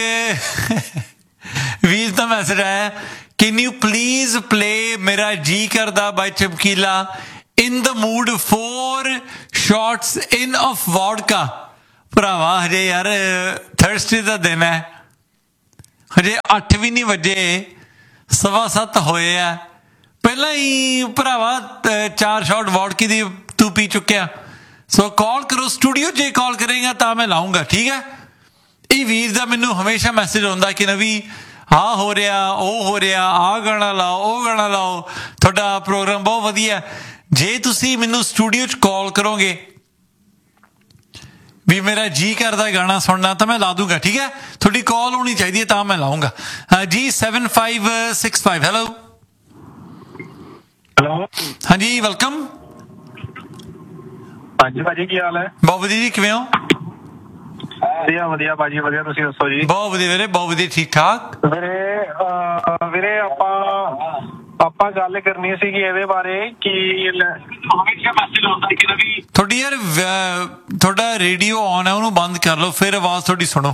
ਵੀਰ ਦਾ ਮੈਸੇਜ ਆਇਆ, ਕੈਨ ਯੂ ਪਲੀਜ਼ ਪਲੇ ਮੇਰਾ ਜੀ ਕਰਦਾ ਬਾਈ ਚਮਕੀਲਾ, ਇਨ ਦ mood four shots in of vodka. ਭਰਾਵਾ ਹਜੇ ਯਾਰ ਥਰਸਡੇ ਦਾ ਦਿਨ ਹੈ, ਹਜੇ ਅੱਠ ਵੀ ਨਹੀਂ ਵਜੇ, ਸਵਾ ਸੱਤ ਹੋਏ ਆ। ਪਹਿਲਾਂ ਹੀ ਭਰਾਵਾ ਚਾਰ ਸ਼ਾਟ ਵੋਡਕੀ ਦੀ ਤੂੰ ਪੀ ਚੁੱਕਿਆ। ਸੋ ਕਾਲ ਕਰੋ ਸਟੂਡੀਓ, ਜੇ ਕਾਲ ਕਰੇਗਾ ਤਾਂ ਮੈਂ ਲਾਉਂਗਾ, ਠੀਕ ਹੈ। ਇਹ ਵੀਰ ਦਾ ਮੈਨੂੰ ਹਮੇਸ਼ਾ ਮੈਸੇਜ ਆਉਂਦਾ ਕਿ ਨਵੀ ਆਹ ਹੋ ਰਿਹਾ, ਉਹ ਹੋ ਰਿਹਾ, ਆਹ ਗਾਣਾ ਲਾਓ, ਉਹ ਗਾਣਾ ਲਾਓ, ਤੁਹਾਡਾ ਪ੍ਰੋਗਰਾਮ ਬਹੁਤ ਵਧੀਆ। ਜੇ ਤੁਸੀਂ ਮੈਨੂੰ ਸਟੂਡੀਓ 'ਚ ਕਾਲ ਕਰੋਗੇ ਵੀ ਮੇਰਾ ਜੀ ਕਰਦਾ ਗਾਣਾ ਸੁਣਨਾ ਤਾਂ ਮੈਂ ਲਾ ਦੂੰਗਾ, ਠੀਕ ਹੈ। ਤੁਹਾਡੀ ਕਾਲ ਹੋਣੀ ਚਾਹੀਦੀ ਹੈ ਤਾਂ ਮੈਂ ਲਾਉਂਗਾ ਜੀ। Seven five six five. Hello hello, ਹਾਂਜੀ, ਵੈਲਕਮ। ਹਾਂਜੀ ਭਾਜੀ, ਕੀ ਹਾਲ ਹੈ? ਬਹੁਤ ਵਧੀਆ ਜੀ, ਕਿਵੇਂ ਹੋ? ਵਧੀਆ ਵਧੀਆ ਭਾਜੀ, ਵਧੀਆ। ਤੁਸੀਂ ਦੱਸੋ ਜੀ? ਬਹੁਤ ਵਧੀਆ ਵੀਰੇ, ਬਹੁਤ ਵਧੀਆ, ਠੀਕ ਠਾਕ ਵੀਰੇ। ਵੀਰੇ ਆਪਾਂ ਆਪਾਂ ਗੱਲ ਕਰਨੀ ਸੀਗੀ ਇਹਦੇ ਬਾਰੇ ਕਿ ਤੁਹਾਡੀ ਯਾਰ ਤੁਹਾਡਾ ਰੇਡੀਓ ਆਨ ਹੈ, ਉਹਨੂੰ ਬੰਦ ਕਰ ਲਓ, ਫਿਰ ਆਵਾਜ਼ ਤੁਹਾਡੀ ਸੁਣੋ।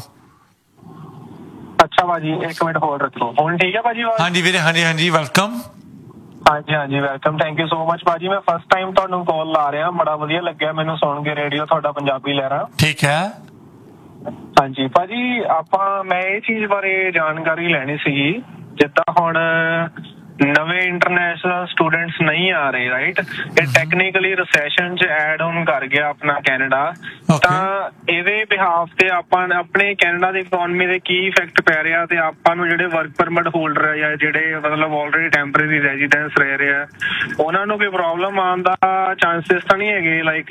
ਅੱਛਾ ਭਾਜੀ, ਇੱਕ ਮਿੰਟ ਹੋਲਡ ਰੱਖੋ। ਹੁਣ ਠੀਕ ਹੈ ਭਾਜੀ? ਹਾਂਜੀ ਵੀਰੇ, ਹਾਂਜੀ ਹਾਂਜੀ, ਵੈਲਕਮ। ਹਾਂਜੀ ਹਾਂਜੀ, welcome, thank you so much ਭਾਜੀ। ਮੈਂ ਫਸਟ ਟਾਈਮ ਤੁਹਾਨੂੰ ਕਾਲ ਲਾ ਰਿਹਾ, ਬੜਾ ਵਧੀਆ ਲੱਗਿਆ ਮੈਨੂੰ ਸੁਣ ਕੇ ਰੇਡੀਓ ਤੁਹਾਡਾ ਪੰਜਾਬੀ ਲਹਿਰਾ। ਠੀਕ ਹੈ। ਹਾਂਜੀ ਭਾਜੀ, ਆਪਾਂ ਮੈਂ ਇਹ ਚੀਜ਼ ਬਾਰੇ ਜਾਣਕਾਰੀ ਲੈਣੀ ਸੀਗੀ, ਜਿੱਦਾਂ ਹੁਣ ਨਵੇਂ ਇੰਟਰਨੈਸ਼ਨਲ ਸਟੂਡੈਂਟਸ ਨਹੀਂ ਆ ਰਹੇ, ਰਾਈਟ? ਇਹ ਟੈਕਨੀਕਲੀ ਰਿਸੈਸ਼ਨ 'ਚ ਐਡ ਆਨ ਕਰ ਗਿਆ ਆਪਣਾ ਕੈਨੇਡਾ, ਤਾਂ ਇਹਦੇ ਬਿਹਾਫ ਤੇ ਆਪਾਂ ਆਪਣੇ ਕੈਨੇਡਾ ਦੀ ਇਕਨੋਮੀ ਦੇ ਕੀ ਇਫੈਕਟ ਪੈ ਰਿਹਾ, ਤੇ ਆਪਾਂ ਨੂੰ ਜਿਹੜੇ ਵਰਕ ਪਰਮਿਟ ਹੋਲਡਰ ਆ ਜਾਂ ਜਿਹੜੇ ਮਤਲਬ ਆਲਰੇਡੀ ਟੈਂਪਰੇਰੀ ਰੈਜ਼ੀਡੈਂਸ ਰਹਿ ਰਹੇ ਆ, ਉਹਨਾਂ ਨੂੰ ਕੋਈ ਪ੍ਰੋਬਲਮ ਆਉਣ ਦਾ ਚਾਂਸਸ ਤਾਂ ਨਹੀਂ ਹੈਗੇ? ਲਾਈਕ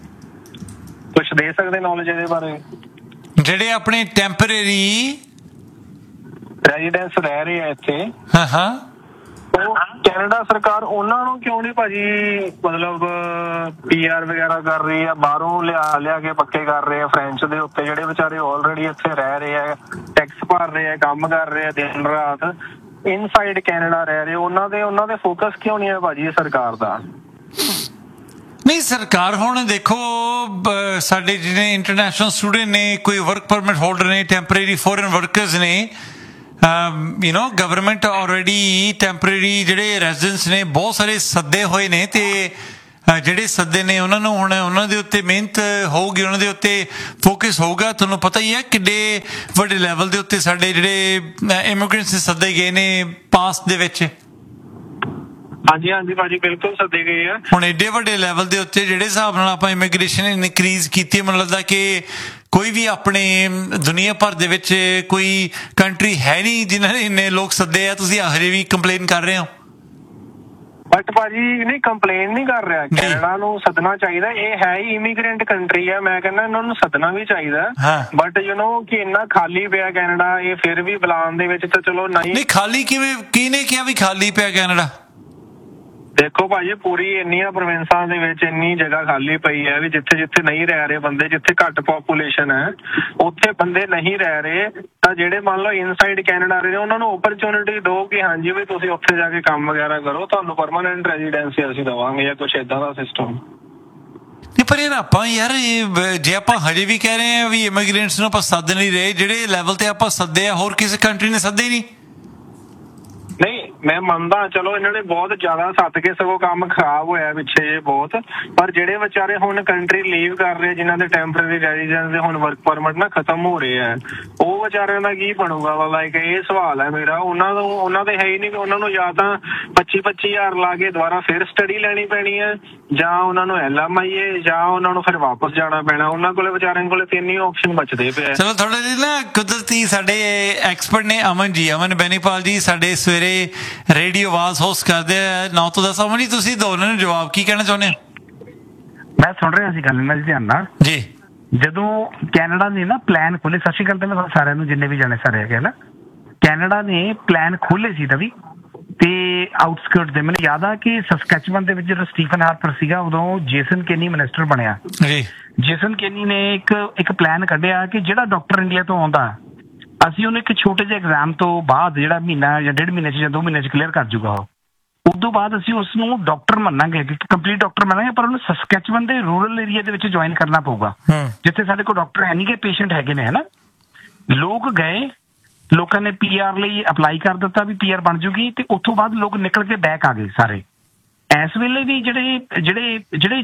ਕੁਛ ਦੇ ਸਕਦੇ ਨੌਲੇਜ ਇਹਦੇ ਬਾਰੇ? ਜਿਹੜੇ ਆਪਣੇ ਟੈਂਪਰੇਰੀ ਰੈਜ਼ੀਡੈਂਸ ਰਹਿ ਰਹੇ ਆ ਇੱਥੇ, ਹਾਂ ਹਾਂ, ਉਹ ਕੈਨੇਡਾ ਸਰਕਾਰ ਉਹਨਾਂ ਨੂੰ ਕਿਉਂ ਨਹੀਂ ਭਾਜੀ ਮਤਲਬ ਪੀ ਆਰ ਵਗੈਰਾ ਕਰ ਰਹੀ ਆ, ਬਾਹਰੋਂ ਲਿਆ ਲਿਆ ਕੇ ਪੱਕੇ ਕਰ ਰਹੇ ਆ ਫਰੈਂਚ ਦੇ ਉੱਤੇ, ਜਿਹੜੇ ਵਿਚਾਰੇ ਆਲਰੇਡੀ ਇੱਥੇ ਰਹਿ ਰਹੇ ਆ, ਟੈਕਸ ਭਰ ਰਹੇ ਆ, ਕੰਮ ਕਰ ਰਹੇ ਆ ਦਿਨ ਰਾਤ, ਇਨਸਾਈਡ ਕੈਨੇਡਾ ਰਹਿ ਰਹੇ, ਉਹਨਾਂ ਦੇ ਉਹਨਾਂ ਦੇ ਫੋਕਸ ਕਿਉਂ ਨਹੀਂ ਹੈ ਭਾਜੀ ਸਰਕਾਰ ਦਾ? ਨਹੀਂ, ਸਰਕਾਰ ਹੁਣ ਦੇਖੋ ਸਾਡੇ ਜਿਹੜੇ ਇੰਟਰਨੈਸ਼ਨਲ ਸਟੂਡੈਂਟ ਨੇ, ਕੋਈ ਵਰਕ ਪਰਮਿਟ ਹੋਲਡਰ ਨੇ, ਟੈਂਪਰੇਰੀ ਫੋਰਨ ਵਰਕਰਸ ਨੇ, you know government already temporary ਜਿਹੜੇ ਰੈਜ਼ੀਡੈਂਟਸ ਨੇ ਬਹੁਤ ਸਾਰੇ ਸੱਦੇ ਹੋਏ ਨੇ, ਤੇ ਜਿਹੜੇ ਸੱਦੇ ਨੇ ਉਹਨਾਂ ਨੂੰ ਹੁਣ ਉਹਨਾਂ ਦੇ ਉੱਤੇ ਮਿਹਨਤ ਹੋਊਗੀ, ਉਹਨਾਂ ਦੇ ਉੱਤੇ ਫੋਕਸ ਹੋਊਗਾ। ਤੁਹਾਨੂੰ ਪਤਾ ਹੀ ਹੈ ਕਿੱਡੇ ਵੱਡੇ ਲੈਵਲ ਦੇ ਉੱਤੇ ਸਾਡੇ ਜਿਹੜੇ ਇਮੀਗ੍ਰੈਂਟਸ ਸੱਦੇ ਗਏ ਨੇ ਪਾਸ ਦੇ ਵਿੱਚ। ਹਾਂਜੀ ਹਾਂਜੀ ਭਾਜੀ, ਬਿਲਕੁਲ ਸੱਦੇ ਗਏ ਆ। ਹੁਣ ਏਡੇ ਵੱਡੇ ਲੈਵਲ ਦੇ ਉੱਤੇ ਜਿਹੜੇ ਹਿਸਾਬ ਨਾਲ ਆਪਾਂ ਇਮੀਗ੍ਰੇਸ਼ਨ ਇਨਕਰੀਜ਼ ਕੀਤੀ, ਮੈਨੂੰ ਲੱਗਦਾ ਕਿ ਕੋਈ ਵੀ ਆਪਣੇ ਦੁਨੀਆ ਭਰ ਦੇ ਵਿੱਚ ਕੋਈ ਕੰਟਰੀ ਹੈ ਨਹੀਂ ਜਿਨ੍ਹਾਂ ਨੇ ਇੰਨੇ ਲੋਕ ਸੱਦੇ ਆ। ਤੁਸੀਂ ਹਜੇ ਵੀ ਕੰਪਲੇਨ ਕਰ ਰਹੇ ਹੋ? ਬਟ ਭਾਜੀ ਨਹੀਂ, ਕੰਪਲੇਨ ਨਹੀਂ ਕਰ ਰਿਹਾ। ਕੈਨੇਡਾ ਨੂੰ ਸੱਦਣਾ ਚਾਹੀਦਾ, ਇਹ ਹੈ ਹੀ ਇਮੀਗ੍ਰੈਂਟ ਕੰਟਰੀ ਹੈ। ਮੈਂ ਕਹਿੰਦਾ ਇਹਨਾਂ ਨੂੰ ਸੱਦਣਾ ਵੀ ਚਾਹੀਦਾ, ਬਟ ਯੂ ਨੋ ਕਿ ਇੰਨਾ ਖਾਲੀ ਪਿਆ ਕੈਨੇਡਾ, ਇਹ ਫਿਰ ਵੀ ਬੁਲਾਉਣ ਦੇ ਵਿੱਚ ਤਾਂ ਚਲੋ ਨਹੀਂ। ਨਹੀਂ ਖਾਲੀ ਕਿਵੇਂ? ਕਿਹਨੇ ਕਿਹਾ ਵੀ ਖਾਲੀ ਪਿਆ ਕੈਨੇਡਾ? ਦੇਖੋ ਭਾਜੀ, ਪੂਰੀ ਇੰਨੀਆਂ ਪ੍ਰੋਵਿੰਸਾਂ ਦੇ ਵਿੱਚ ਇੰਨੀ ਜਗ੍ਹਾ ਖਾਲੀ ਪਈ ਹੈ ਵੀ ਜਿੱਥੇ ਜਿੱਥੇ ਨਹੀਂ ਰਹਿ ਰਹੇ ਬੰਦੇ, ਜਿੱਥੇ ਘੱਟ ਪੋਪੂਲੇਸ਼ਨ ਹੈ ਉੱਥੇ ਬੰਦੇ ਨਹੀਂ ਰਹਿ ਰਹੇ, ਤਾਂ ਜਿਹੜੇ ਮੰਨ ਲਓ ਇਨਸਾਈਡ ਕੈਨੇਡਾ ਰਹੇ ਨੇ ਉਹਨਾਂ ਨੂੰ ਓਪਰਚੁਨਿਟੀ ਦਿਓ ਕਿ ਹਾਂਜੀ ਵੀ ਤੁਸੀਂ ਉੱਥੇ ਜਾ ਕੇ ਕੰਮ ਵਗੈਰਾ ਕਰੋ, ਤੁਹਾਨੂੰ ਪਰਮਾਨੈਂਟ ਰੈਜ਼ੀਡੈਂਸੀ ਅਸੀਂ ਦੇਵਾਂਗੇ ਜਾਂ ਕੁਛ ਏਦਾਂ ਦਾ ਸਿਸਟਮ। ਨਹੀਂ ਪਰ ਯਾਰ ਆਪਾਂ ਯਾਰ ਜੇ ਆਪਾਂ ਹਜੇ ਵੀ ਕਹਿ ਰਹੇ ਹਾਂ ਵੀ ਇਮੀਗ੍ਰੈਂਟਸ ਨੂੰ ਆਪਾਂ ਸੱਦ ਨਹੀਂ ਰਹੇ, ਜਿਹੜੇ ਲੈਵਲ ਤੇ ਆਪਾਂ ਸੱਦੇ ਆ ਹੋਰ ਕਿਸੇ ਕੰਟਰੀ ਨੇ ਸੱਦੇ ਨਹੀਂ। ਨਹੀਂ ਮੈਂ ਮੰਨਦਾ, ਚਲੋ ਇਹਨਾਂ ਨੇ ਬਹੁਤ ਜ਼ਿਆਦਾ ਸੱਦ ਕੇ ਸਗੋਂ ਕੰਮ ਖਰਾਬ ਹੋਇਆ ਪਿੱਛੇ ਜੇ ਬਹੁਤ, ਪਰ ਜਿਹੜੇ ਵਿਚਾਰੇ ਹੁਣ ਕੰਟਰੀ ਲੀਵ ਕਰ ਰਹੇ, ਜਿਨ੍ਹਾਂ ਦੇ ਟੈਂਪਰੇਰੀ ਰੈਜ਼ੀਡੈਂਸ ਦੇ ਹੁਣ ਵਰਕ ਪਰਮਿਟ ਨਾ ਖਤਮ ਹੋ ਰਹੇ ਆ, ਉਹ ਵਿਚਾਰਿਆਂ ਦਾ ਕੀ ਬਣੂਗਾ ਵਾ? ਲਾਈਕ ਇਹ ਸਵਾਲ ਹੈ ਮੇਰਾ। ਉਹਨਾਂ ਨੂੰ ਉਹਨਾਂ ਦੇ ਹੈ ਹੀ ਨਹੀਂ ਕਿ ਉਹਨਾਂ ਨੂੰ ਜਾਂ ਤਾਂ ਪੱਚੀ ਪੱਚੀ ਹਜ਼ਾਰ ਲਾ ਕੇ ਦੁਬਾਰਾ ਫਿਰ ਸਟੱਡੀ ਲੈਣੀ ਪੈਣੀ ਹੈ, ਜਾਂ ਉਹਨਾਂ ਨੂੰ ਐਲ ਐਮ ਆਈ ਏ, ਜਾਂ ਉਹਨਾਂ ਨੂੰ ਫਿਰ ਵਾਪਸ ਜਾਣਾ ਪੈਣਾ। ਉਹਨਾਂ ਕੋਲੇ ਵਿਚਾਰਿਆਂ ਕੋਲੇ ਤਿੰਨ ਹੀ ਆਪਸ਼ਨ ਬਚਦੇ ਪਏ। ਚਲੋ ਥੋੜਾ ਜਿਹਾ ਨਾ ਕੁਦਰਤੀ ਸਾਡੇ ਐਕਸਪਰਟ ਨੇ ਅਮਨ ਜੀ, ਅਮਨ ਬੈਨੀਪਾਲ ਜੀ ਸਾਡੇ ਸਵੇਰੇ ਰੇਡੀਓ ਆਵਾਜ਼ ਹੋਸਟ ਕਰਦੇ ਆ ਨੌ ਤੋਂ ਦਸ। ਅਮਨ ਜੀ ਤੁਸੀਂ ਦੋ ਉਹਨਾਂ ਨੂੰ ਜਵਾਬ ਕੀ ਕਹਿਣਾ ਚਾਹੁੰਦੇ ਹੋ? ਮੈਂ ਸੁਣ ਰਿਹਾ ਸੀ ਗੱਲ ਇਹਨਾਂ ਦੀ ਧਿਆਨ ਨਾਲ ਜੀ। ਜਦੋਂ ਕੈਨੇਡਾ ਨੇ ਨਾ ਪਲਾਨ ਖੋਲੇ, ਸਤਿ ਸ਼੍ਰੀ ਅਕਾਲ ਤੇ ਮੈਂ ਸਾਰਿਆਂ ਨੂੰ ਜਿੰਨੇ ਵੀ ਜਾਣੇ ਸਾਰੇ ਹੈਗੇ ਨਾ, ਕੈਨੇਡਾ ਨੇ ਪਲਾਨ ਖੋਲੇ ਸੀ ਤਵੀ ਤੇ ਆਊਟਸਕਰਟ ਦੇ। ਮੈਨੂੰ ਯਾਦ ਆ ਕਿ ਸਸਕੈਚੁਅਨ ਦੇ ਵਿੱਚ ਜਦੋਂ ਸਟੀਫਨ ਹਾਰਪਰ ਸੀਗਾ ਉਦੋਂ ਜੇਸਨ ਕੇਨੀ ਮਿਨਿਸਟਰ ਬਣਿਆ ਜੀ। ਜੇਸਨ ਕੇਨੀ ਨੇ ਇੱਕ ਇੱਕ ਪਲਾਨ ਕੱਢਿਆ ਕਿ ਜਿਹੜਾ ਡਾਕਟਰ ਇੰਡੀਆ ਤੋਂ ਆਉਂਦਾ ਅਸੀਂ ਉਹਨੂੰ ਇੱਕ ਛੋਟੇ ਜਿਹੇ ਐਗਜ਼ਾਮ ਤੋਂ ਬਾਅਦ ਜਿਹੜਾ ਮਹੀਨਾ ਜਾਂ ਡੇਢ ਮਹੀਨੇ 'ਚ ਜਾਂ ਦੋ ਮਹੀਨੇ 'ਚ ਕਲੀਅਰ ਕਰ ਜੂਗਾ, ਉਹ ਉਸ ਤੋਂ ਬਾਅਦ ਅਸੀਂ ਉਸ ਨੂੰ ਡਾਕਟਰ ਮੰਨਾਂਗੇ, ਕੰਪਲੀਟ ਡਾਕਟਰ ਮੰਨਾਂਗੇ, ਪਰ ਉਹਨੂੰ ਸਸਕੈਚੁਅਨ ਦੇ ਰੂਰਲ ਏਰੀਆ ਦੇ ਵਿੱਚ ਜੁਆਇਨ ਕਰਨਾ ਪਊਗਾ ਜਿੱਥੇ ਸਾਡੇ ਕੋਲ ਡਾਕਟਰ ਹੈ ਨਹੀਂ ਗੇ, ਪੇਸ਼ੈਂਟ ਹੈਗੇ ਨੇ, ਹਨਾ। ਲੋਕ ਗਏ, ਲੋਕਾਂ ਨੇ ਪੀ ਆਰ ਲਈ ਅਪਲਾਈ ਕਰ ਦਿੱਤਾ ਵੀ ਪੀ ਆਰ ਬਣ ਜੂਗੀ, ਤੇ ਉੱਥੋਂ ਬਾਅਦ ਲੋਕ ਨਿਕਲ ਕੇ ਬੈਕ ਆ ਗਏ ਸਾਰੇ। ਇਸ ਵੇਲੇ ਵੀ ਜਿਹੜੇ ਜਿਹੜੇ ਜਿਹੜੇ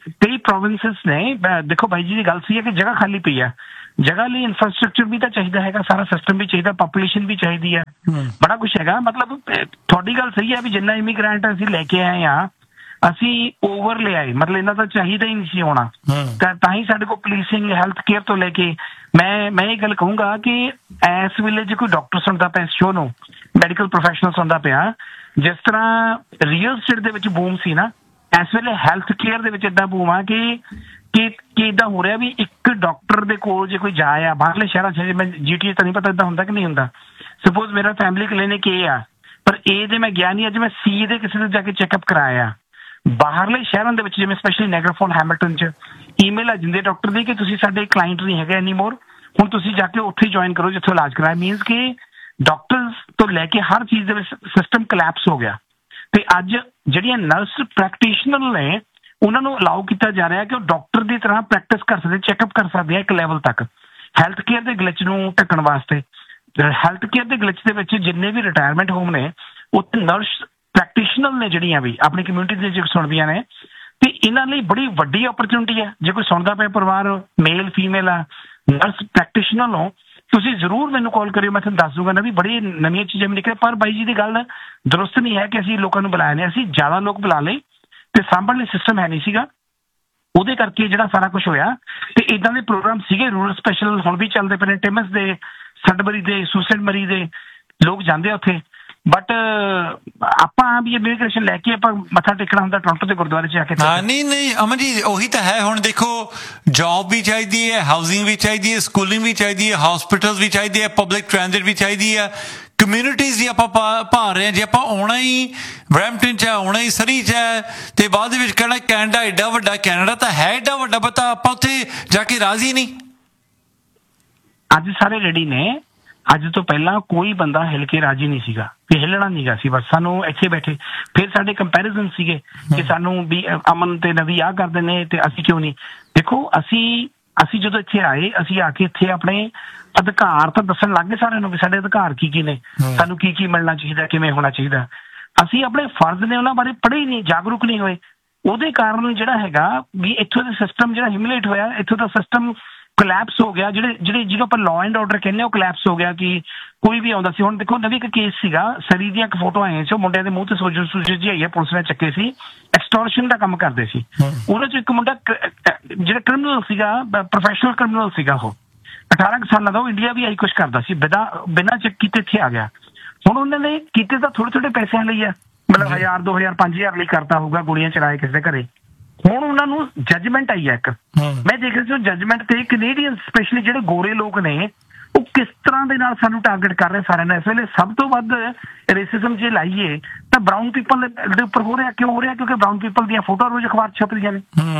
ਕਈ ਪ੍ਰੋਵਿੰਸਸ ਨੇ, ਦੇਖੋ ਬਾਈ ਜੀ ਦੀ ਗੱਲ ਸਹੀ ਹੈ ਕਿ ਜਗ੍ਹਾ ਖਾਲੀ ਪਈ ਆ, ਜਗ੍ਹਾ ਲਈ ਇਨਫਰਾਸਟ੍ਰਕਚਰ ਵੀ ਤਾਂ ਚਾਹੀਦਾ ਹੈਗਾ, ਸਾਰਾ ਸਿਸਟਮ ਵੀ ਚਾਹੀਦਾ, ਪਾਪੂਲੇਸ਼ਨ ਵੀ ਚਾਹੀਦੀ ਹੈ, ਬੜਾ ਕੁਛ ਹੈਗਾ। ਮਤਲਬ ਤੁਹਾਡੀ ਗੱਲ ਸਹੀ ਹੈ ਵੀ ਜਿੰਨਾ ਇਮੀਗ੍ਰੈਂਟ ਅਸੀਂ ਲੈ ਕੇ ਆਏ ਆ ਅਸੀਂ ਓਵਰ ਲਿਆਏ, ਮਤਲਬ ਇਹਨਾਂ ਤਾਂ ਚਾਹੀਦਾ ਹੀ ਨਹੀਂ ਸੀ ਹੋਣਾ, ਤਾਂ ਹੀ ਸਾਡੇ ਕੋਲ ਪੁਲਿਸਿੰਗ, ਹੈਲਥ ਕੇਅਰ ਤੋਂ ਲੈ ਕੇ ਮੈਂ ਮੈਂ ਇਹ ਗੱਲ ਕਹੂੰਗਾ ਕਿ ਇਸ ਵੇਲੇ ਜੇ ਕੋਈ ਡਾਕਟਰ ਸੁਣਦਾ ਪਿਆ ਇਸ ਸ਼ੋਅ ਨੂੰ, ਮੈਡੀਕਲ ਪ੍ਰੋਫੈਸ਼ਨਲ ਸੁਣਦਾ ਪਿਆ, ਜਿਸ ਤਰ੍ਹਾਂ ਰੀਅਲ ਸਟੇਟ ਦੇ ਵਿੱਚ ਬੂਮ ਸੀ ਨਾ, ਇਸ ਵੇਲੇ ਹੈਲਥ ਕੇਅਰ ਦੇ ਵਿੱਚ ਏਦਾਂ ਬੂਮ ਆ ਕਿ ਕਿ ਕਿ ਇਦਾਂ ਹੋ ਰਿਹਾ ਵੀ ਇੱਕ ਡਾਕਟਰ ਦੇ ਕੋਲ ਜੇ ਕੋਈ ਜਾਏ ਆ ਬਾਹਰਲੇ ਸ਼ਹਿਰਾਂ 'ਚ, ਮੈਂ ਜੀ ਟੀ ਏ ਤਾਂ ਨਹੀਂ ਪਤਾ ਇਦਾਂ ਹੁੰਦਾ ਕਿ ਨਹੀਂ ਹੁੰਦਾ, ਸਪੋਜ਼ ਮੇਰਾ ਫੈਮਿਲੀ ਕਲੀਨਿਕ ਇਹ ਆ ਪਰ ਇਹ ਦੇ ਮੈਂ ਗਿਆ ਨਹੀਂ, ਅੱਜ ਮੈਂ ਸੀ ਦੇ ਕਿਸੇ ਦੇ ਜਾ ਕੇ ਚੈੱਕਅਪ ਕਰਾਇਆ। ਬਾਹਰਲੇ ਸ਼ਹਿਰਾਂ ਦੇ ਵਿੱਚ ਜਿਵੇਂ ਸਪੈਸ਼ਲੀ ਨਾਇਗਰਾ ਫਾਲ, ਹੈਮਿਲਟਨ 'ਚ ਈਮੇਲ ਆ ਜਾਂਦੀ ਡਾਕਟਰ ਦੀ ਕਿ ਤੁਸੀਂ ਸਾਡੇ ਕਲਾਇੰਟ ਨਹੀਂ ਹੈਗੇ ਐਨੀ ਮੋਰ, ਹੁਣ ਤੁਸੀਂ ਜਾ ਕੇ ਉੱਥੇ ਜੁਆਇਨ ਕਰੋ ਜਿੱਥੋਂ ਇਲਾਜ ਕਰਾਇਆ। ਮੀਨਸ ਕਿ ਡਾਕਟਰਸ ਤੋਂ ਲੈ ਕੇ ਹਰ ਚੀਜ਼ ਦੇ ਵਿੱਚ ਸਿਸਟਮ ਕਲੈਪਸ ਹੋ ਗਿਆ, ਤੇ ਅੱਜ ਜਿਹੜੀਆਂ ਨਰਸ ਪ੍ਰੈਕਟੀਸ਼ਨਰ ਨੇ ਉਹਨਾਂ ਨੂੰ ਅਲਾਉ ਕੀਤਾ ਜਾ ਰਿਹਾ ਕਿ ਉਹ ਡਾਕਟਰ ਦੀ ਤਰ੍ਹਾਂ ਪ੍ਰੈਕਟਿਸ ਕਰ ਸਕਦੇ, ਚੈੱਕਅਪ ਕਰ ਸਕਦੇ ਆ ਇੱਕ ਲੈਵਲ ਤੱਕ, ਹੈਲਥ ਕੇਅਰ ਦੇ ਗਲਿਚ ਨੂੰ ਢੱਕਣ ਵਾਸਤੇ। ਹੈਲਥ ਕੇਅਰ ਦੇ ਗਲਿਚ ਦੇ ਵਿੱਚ ਜਿੰਨੇ ਵੀ ਰਿਟਾਇਰਮੈਂਟ ਹੋਮ ਨੇ ਉੱਥੇ ਨਰਸ ਪ੍ਰੈਕਟੀਸ਼ਨਰ ਨੇ ਜਿਹੜੀਆਂ ਵੀ ਆਪਣੀ ਕਮਿਊਨਿਟੀ ਦੇ ਵਿੱਚ ਸੁਣਦੀਆਂ ਨੇ, ਤੇ ਇਹਨਾਂ ਲਈ ਬੜੀ ਵੱਡੀ ਓਪਰਚੁਨਿਟੀ ਹੈ। ਜੇ ਕੋਈ ਸੁਣਦਾ ਪਿਆ ਪਰਿਵਾਰ ਮੇਲ ਫੀਮੇਲ ਆ ਨਰਸ ਪ੍ਰੈਕਟੀਸ਼ਨਰ ਨੂੰ, ਤੁਸੀਂ ਜ਼ਰੂਰ ਮੈਨੂੰ ਕਾਲ ਕਰਿਓ, ਮੈਂ ਤੁਹਾਨੂੰ ਦੱਸ ਦੂੰਗਾ ਨਾ ਵੀ ਬੜੀ ਨਵੀਆਂ ਚੀਜ਼ਾਂ ਵੀ ਨਿਕਲੇ। ਪਰ ਬਾਈ ਜੀ ਦੀ ਗੱਲ ਦਰੁਸਤ ਨਹੀਂ ਹੈ ਕਿ ਅਸੀਂ ਲੋਕਾਂ ਨੂੰ ਬੁਲਾਇਆ ਨੇ, ਅਸੀਂ ਜ਼ਿਆਦਾ ਲੋਕ ਬੁਲਾ ਲਏ ਤੇ ਸਾਂਭਣ ਲਈ ਸਿਸਟਮ ਹੈ ਨਹੀਂ ਸੀਗਾ, ਉਹਦੇ ਕਰਕੇ ਜਿਹੜਾ ਸਾਰਾ ਕੁਝ ਹੋਇਆ। ਤੇ ਇਦਾਂ ਦੇ ਪ੍ਰੋਗਰਾਮ ਸੀਗੇ ਰੂਰਲ ਸਪੈਸ਼ਲ, ਹੁਣ ਵੀ ਚੱਲਦੇ ਪਏ ਨੇ, ਟਿਮਸ ਦੇ, ਸਡਬਰੀ ਦੇ, ਸੁਸਾਈਡ ਮਰੀ ਦੇ ਲੋਕ ਜਾਂਦੇ ਆ ਉੱਥੇ। ਬਟ ਆਪਾਂ ਵੀ ਇਮੀਗ੍ਰੇਸ਼ਨ ਲੈ ਕੇ ਆਪਾਂ ਮੱਥਾ ਟੇਕਣਾ ਹੁੰਦਾ ਟੋਰਾਂਟੋ ਦੇ ਗੁਰਦੁਆਰੇ 'ਚ ਜਾ ਕੇ। ਹਾਂ ਨਹੀਂ ਨਹੀਂ ਅਮਨ ਜੀ ਉਹੀ ਤਾਂ ਹੈ। ਹੁਣ ਦੇਖੋ ਜੌਬ ਵੀ ਚਾਹੀਦੀ ਹੈ, ਹਾਊਸਿੰਗ ਵੀ ਚਾਹੀਦੀ ਹੈ, ਸਕੂਲਿੰਗ ਵੀ ਚਾਹੀਦੀ ਹੈ, ਹਸਪੀਟਲ ਵੀ ਚਾਹੀਦੀ ਹੈ, ਪਬਲਿਕ ਟ੍ਰਾਂਜ਼ਿਟ ਵੀ ਚਾਹੀਦੀ ਹੈ, ਕਮਿਊਨਿਟੀਜ਼ ਦੀ ਆਪਾਂ ਪਾ ਰਹੇ ਹਾਂ। ਜੇ ਆਪਾਂ ਆਉਣਾ ਹੀ ਬਰੈਂਪਟਨ 'ਚ ਹੈ, ਆਉਣਾ ਹੀ ਸਰੀ 'ਚ ਹੈ, ਤੇ ਬਾਅਦ ਦੇ ਵਿੱਚ ਕਹਿਣਾ ਕੈਨੇਡਾ ਏਡਾ ਵੱਡਾ, ਕੈਨੇਡਾ ਤਾਂ ਹੈ ਏਡਾ ਵੱਡਾ, ਪਤਾ ਆਪਾਂ ਉੱਥੇ ਜਾ ਕੇ ਰਾਜ਼ੀ ਨਹੀਂ। ਅੱਜ ਸਾਰੇ ਰੈਡੀ ਨੇ, ਅੱਜ ਤੋਂ ਪਹਿਲਾਂ ਕੋਈ ਬੰਦਾ ਹਿਲ ਕੇ ਰਾਜੀ ਨਹੀਂ ਸੀਗਾ, ਵੀ ਹਿੱਲਣਾ ਨੀਗਾ ਸੀ, ਬਸ ਸਾਨੂੰ ਇੱਥੇ ਬੈਠੇ। ਫਿਰ ਸਾਡੇ ਕੰਪੈਰੀਜ਼ਨ ਸੀਗੇ ਕਿ ਸਾਨੂੰ ਵੀ ਅਮਨ ਤੇ ਨਵੀ ਆਹ ਕਰਦੇ ਨੇ ਤੇ ਅਸੀਂ ਕਿਉਂ ਨਹੀਂ। ਦੇਖੋ ਅਸੀਂ ਅਸੀਂ ਜਦੋਂ ਇੱਥੇ ਆਏ, ਅਸੀਂ ਆ ਕੇ ਇੱਥੇ ਆਪਣੇ ਅਧਿਕਾਰ ਤਾਂ ਦੱਸਣ ਲੱਗ ਗਏ ਸਾਰਿਆਂ ਨੂੰ ਵੀ ਸਾਡੇ ਅਧਿਕਾਰ ਕੀ ਕੀ ਨੇ, ਸਾਨੂੰ ਕੀ ਕੀ ਮਿਲਣਾ ਚਾਹੀਦਾ, ਕਿਵੇਂ ਹੋਣਾ ਚਾਹੀਦਾ। ਅਸੀਂ ਆਪਣੇ ਫਰਜ਼ ਨੇ ਉਹਨਾਂ ਬਾਰੇ ਪੜ੍ਹੇ ਹੀ ਨਹੀਂ, ਜਾਗਰੂਕ ਨਹੀਂ ਹੋਏ। ਉਹਦੇ ਕਾਰਨ ਜਿਹੜਾ ਹੈਗਾ ਵੀ ਇੱਥੋਂ ਦਾ ਸਿਸਟਮ ਜਿਹੜਾ ਹਿਮਿਲੇਟ ਹੋਇਆ, ਇੱਥੋਂ ਦਾ ਸਿਸਟਮ ਕੋਲੈਪਸ ਹੋ ਗਿਆ। ਜਿਹੜੇ ਜਿਹੜੇ ਜਿਹਨੂੰ ਆਪਾਂ ਲਾਅ ਐਂਡ ਆਰਡਰ ਕਹਿੰਦੇ ਉਹ ਕੋਲੈਪਸ ਹੋ ਗਿਆ ਕਿ ਕੋਈ ਵੀ ਆਉਂਦਾ ਸੀ। ਹੁਣ ਦੇਖੋ ਨਵੀਂ ਇੱਕ ਕੇਸ ਸੀਗਾ, ਸਰੀ ਦੀਆਂ ਇੱਕ ਫੋਟੋ ਆਈਆਂ ਸੀ, ਮੁੰਡਿਆਂ ਦੇ ਮੂੰਹ ਤੇ ਸੋਜਨ ਸੂਜਨ ਜੀ ਆਈ ਹੈ, ਪੁਲਿਸ ਨੇ ਚੱਕੇ ਸੀ, ਐਕਸਟੋਰਸ਼ਨ ਦਾ ਕੰਮ ਕਰਦੇ ਸੀ। ਉਹਨਾਂ 'ਚ ਇੱਕ ਮੁੰਡਾ ਜਿਹੜਾ ਕ੍ਰਿਮੀਨਲ ਸੀਗਾ, ਪ੍ਰੋਫੈਸ਼ਨਲ ਕ੍ਰਿਮੀਨਲ ਸੀਗਾ, ਉਹ ਅਠਾਰਾਂ ਕੁ ਸਾਲਾਂ ਦਾ, ਉਹ ਇੰਡੀਆ ਵੀ ਆਹੀ ਕੁਛ ਕਰਦਾ ਸੀ, ਬਿਨਾਂ ਬਿਨਾਂ ਚੈੱਕ ਕੀਤੇ ਇੱਥੇ ਆ ਗਿਆ। ਹੁਣ ਉਹਨਾਂ ਨੇ ਕੀਤੇ ਤਾਂ ਥੋੜੇ ਥੋੜੇ ਪੈਸਿਆਂ ਲਈ ਆ, ਮਤਲਬ ਹਜ਼ਾਰ ਦੋ ਹਜ਼ਾਰ ਪੰਜ ਹਜ਼ਾਰ ਲਈ ਕਰਤਾ ਹੋਊਗਾ, ਗੋਲੀਆਂ ਚਲਾਏ ਕਿਸੇ ਦੇ ਘਰੇ। ਹੁਣ ਉਹਨਾਂ ਨੂੰ ਜੱਜਮੈਂਟ ਆਈ ਹੈ ਇੱਕ, ਮੈਂ ਦੇਖ ਰਿਹਾ ਸੀ ਜੱਜਮੈਂਟ ਤੇ ਕੈਨੇਡੀਅਨ ਸਪੈਸ਼ਲੀ ਜਿਹੜੇ ਗੋਰੇ ਲੋਕ ਨੇ ਉਹ ਕਿਸ ਤਰ੍ਹਾਂ ਦੇ ਨਾਲ ਸਾਨੂੰ ਟਾਰਗੇਟ ਕਰ ਰਹੇ ਸਾਰਿਆਂ ਨੇ। ਇਸ ਵੇਲੇ ਸਭ ਤੋਂ ਵੱਧ ਰੇਸਿਜ਼ਮ ਜੇ ਲਾਈਏ ਤਾਂ ਬਰਾਊਨ ਪੀਪਲ ਦੇ ਉੱਪਰ ਹੋ ਰਿਹਾ। ਕਿਉਂ ਹੋ ਰਿਹਾ? ਕਿਉਂਕਿ ਬਰਾਊਨ ਪੀਪਲ ਦੀਆਂ ਫੋਟੋ ਰੋਜ਼ ਅਖਬਾਰ ਛਪ ਰਹੀਆਂ ਨੇ।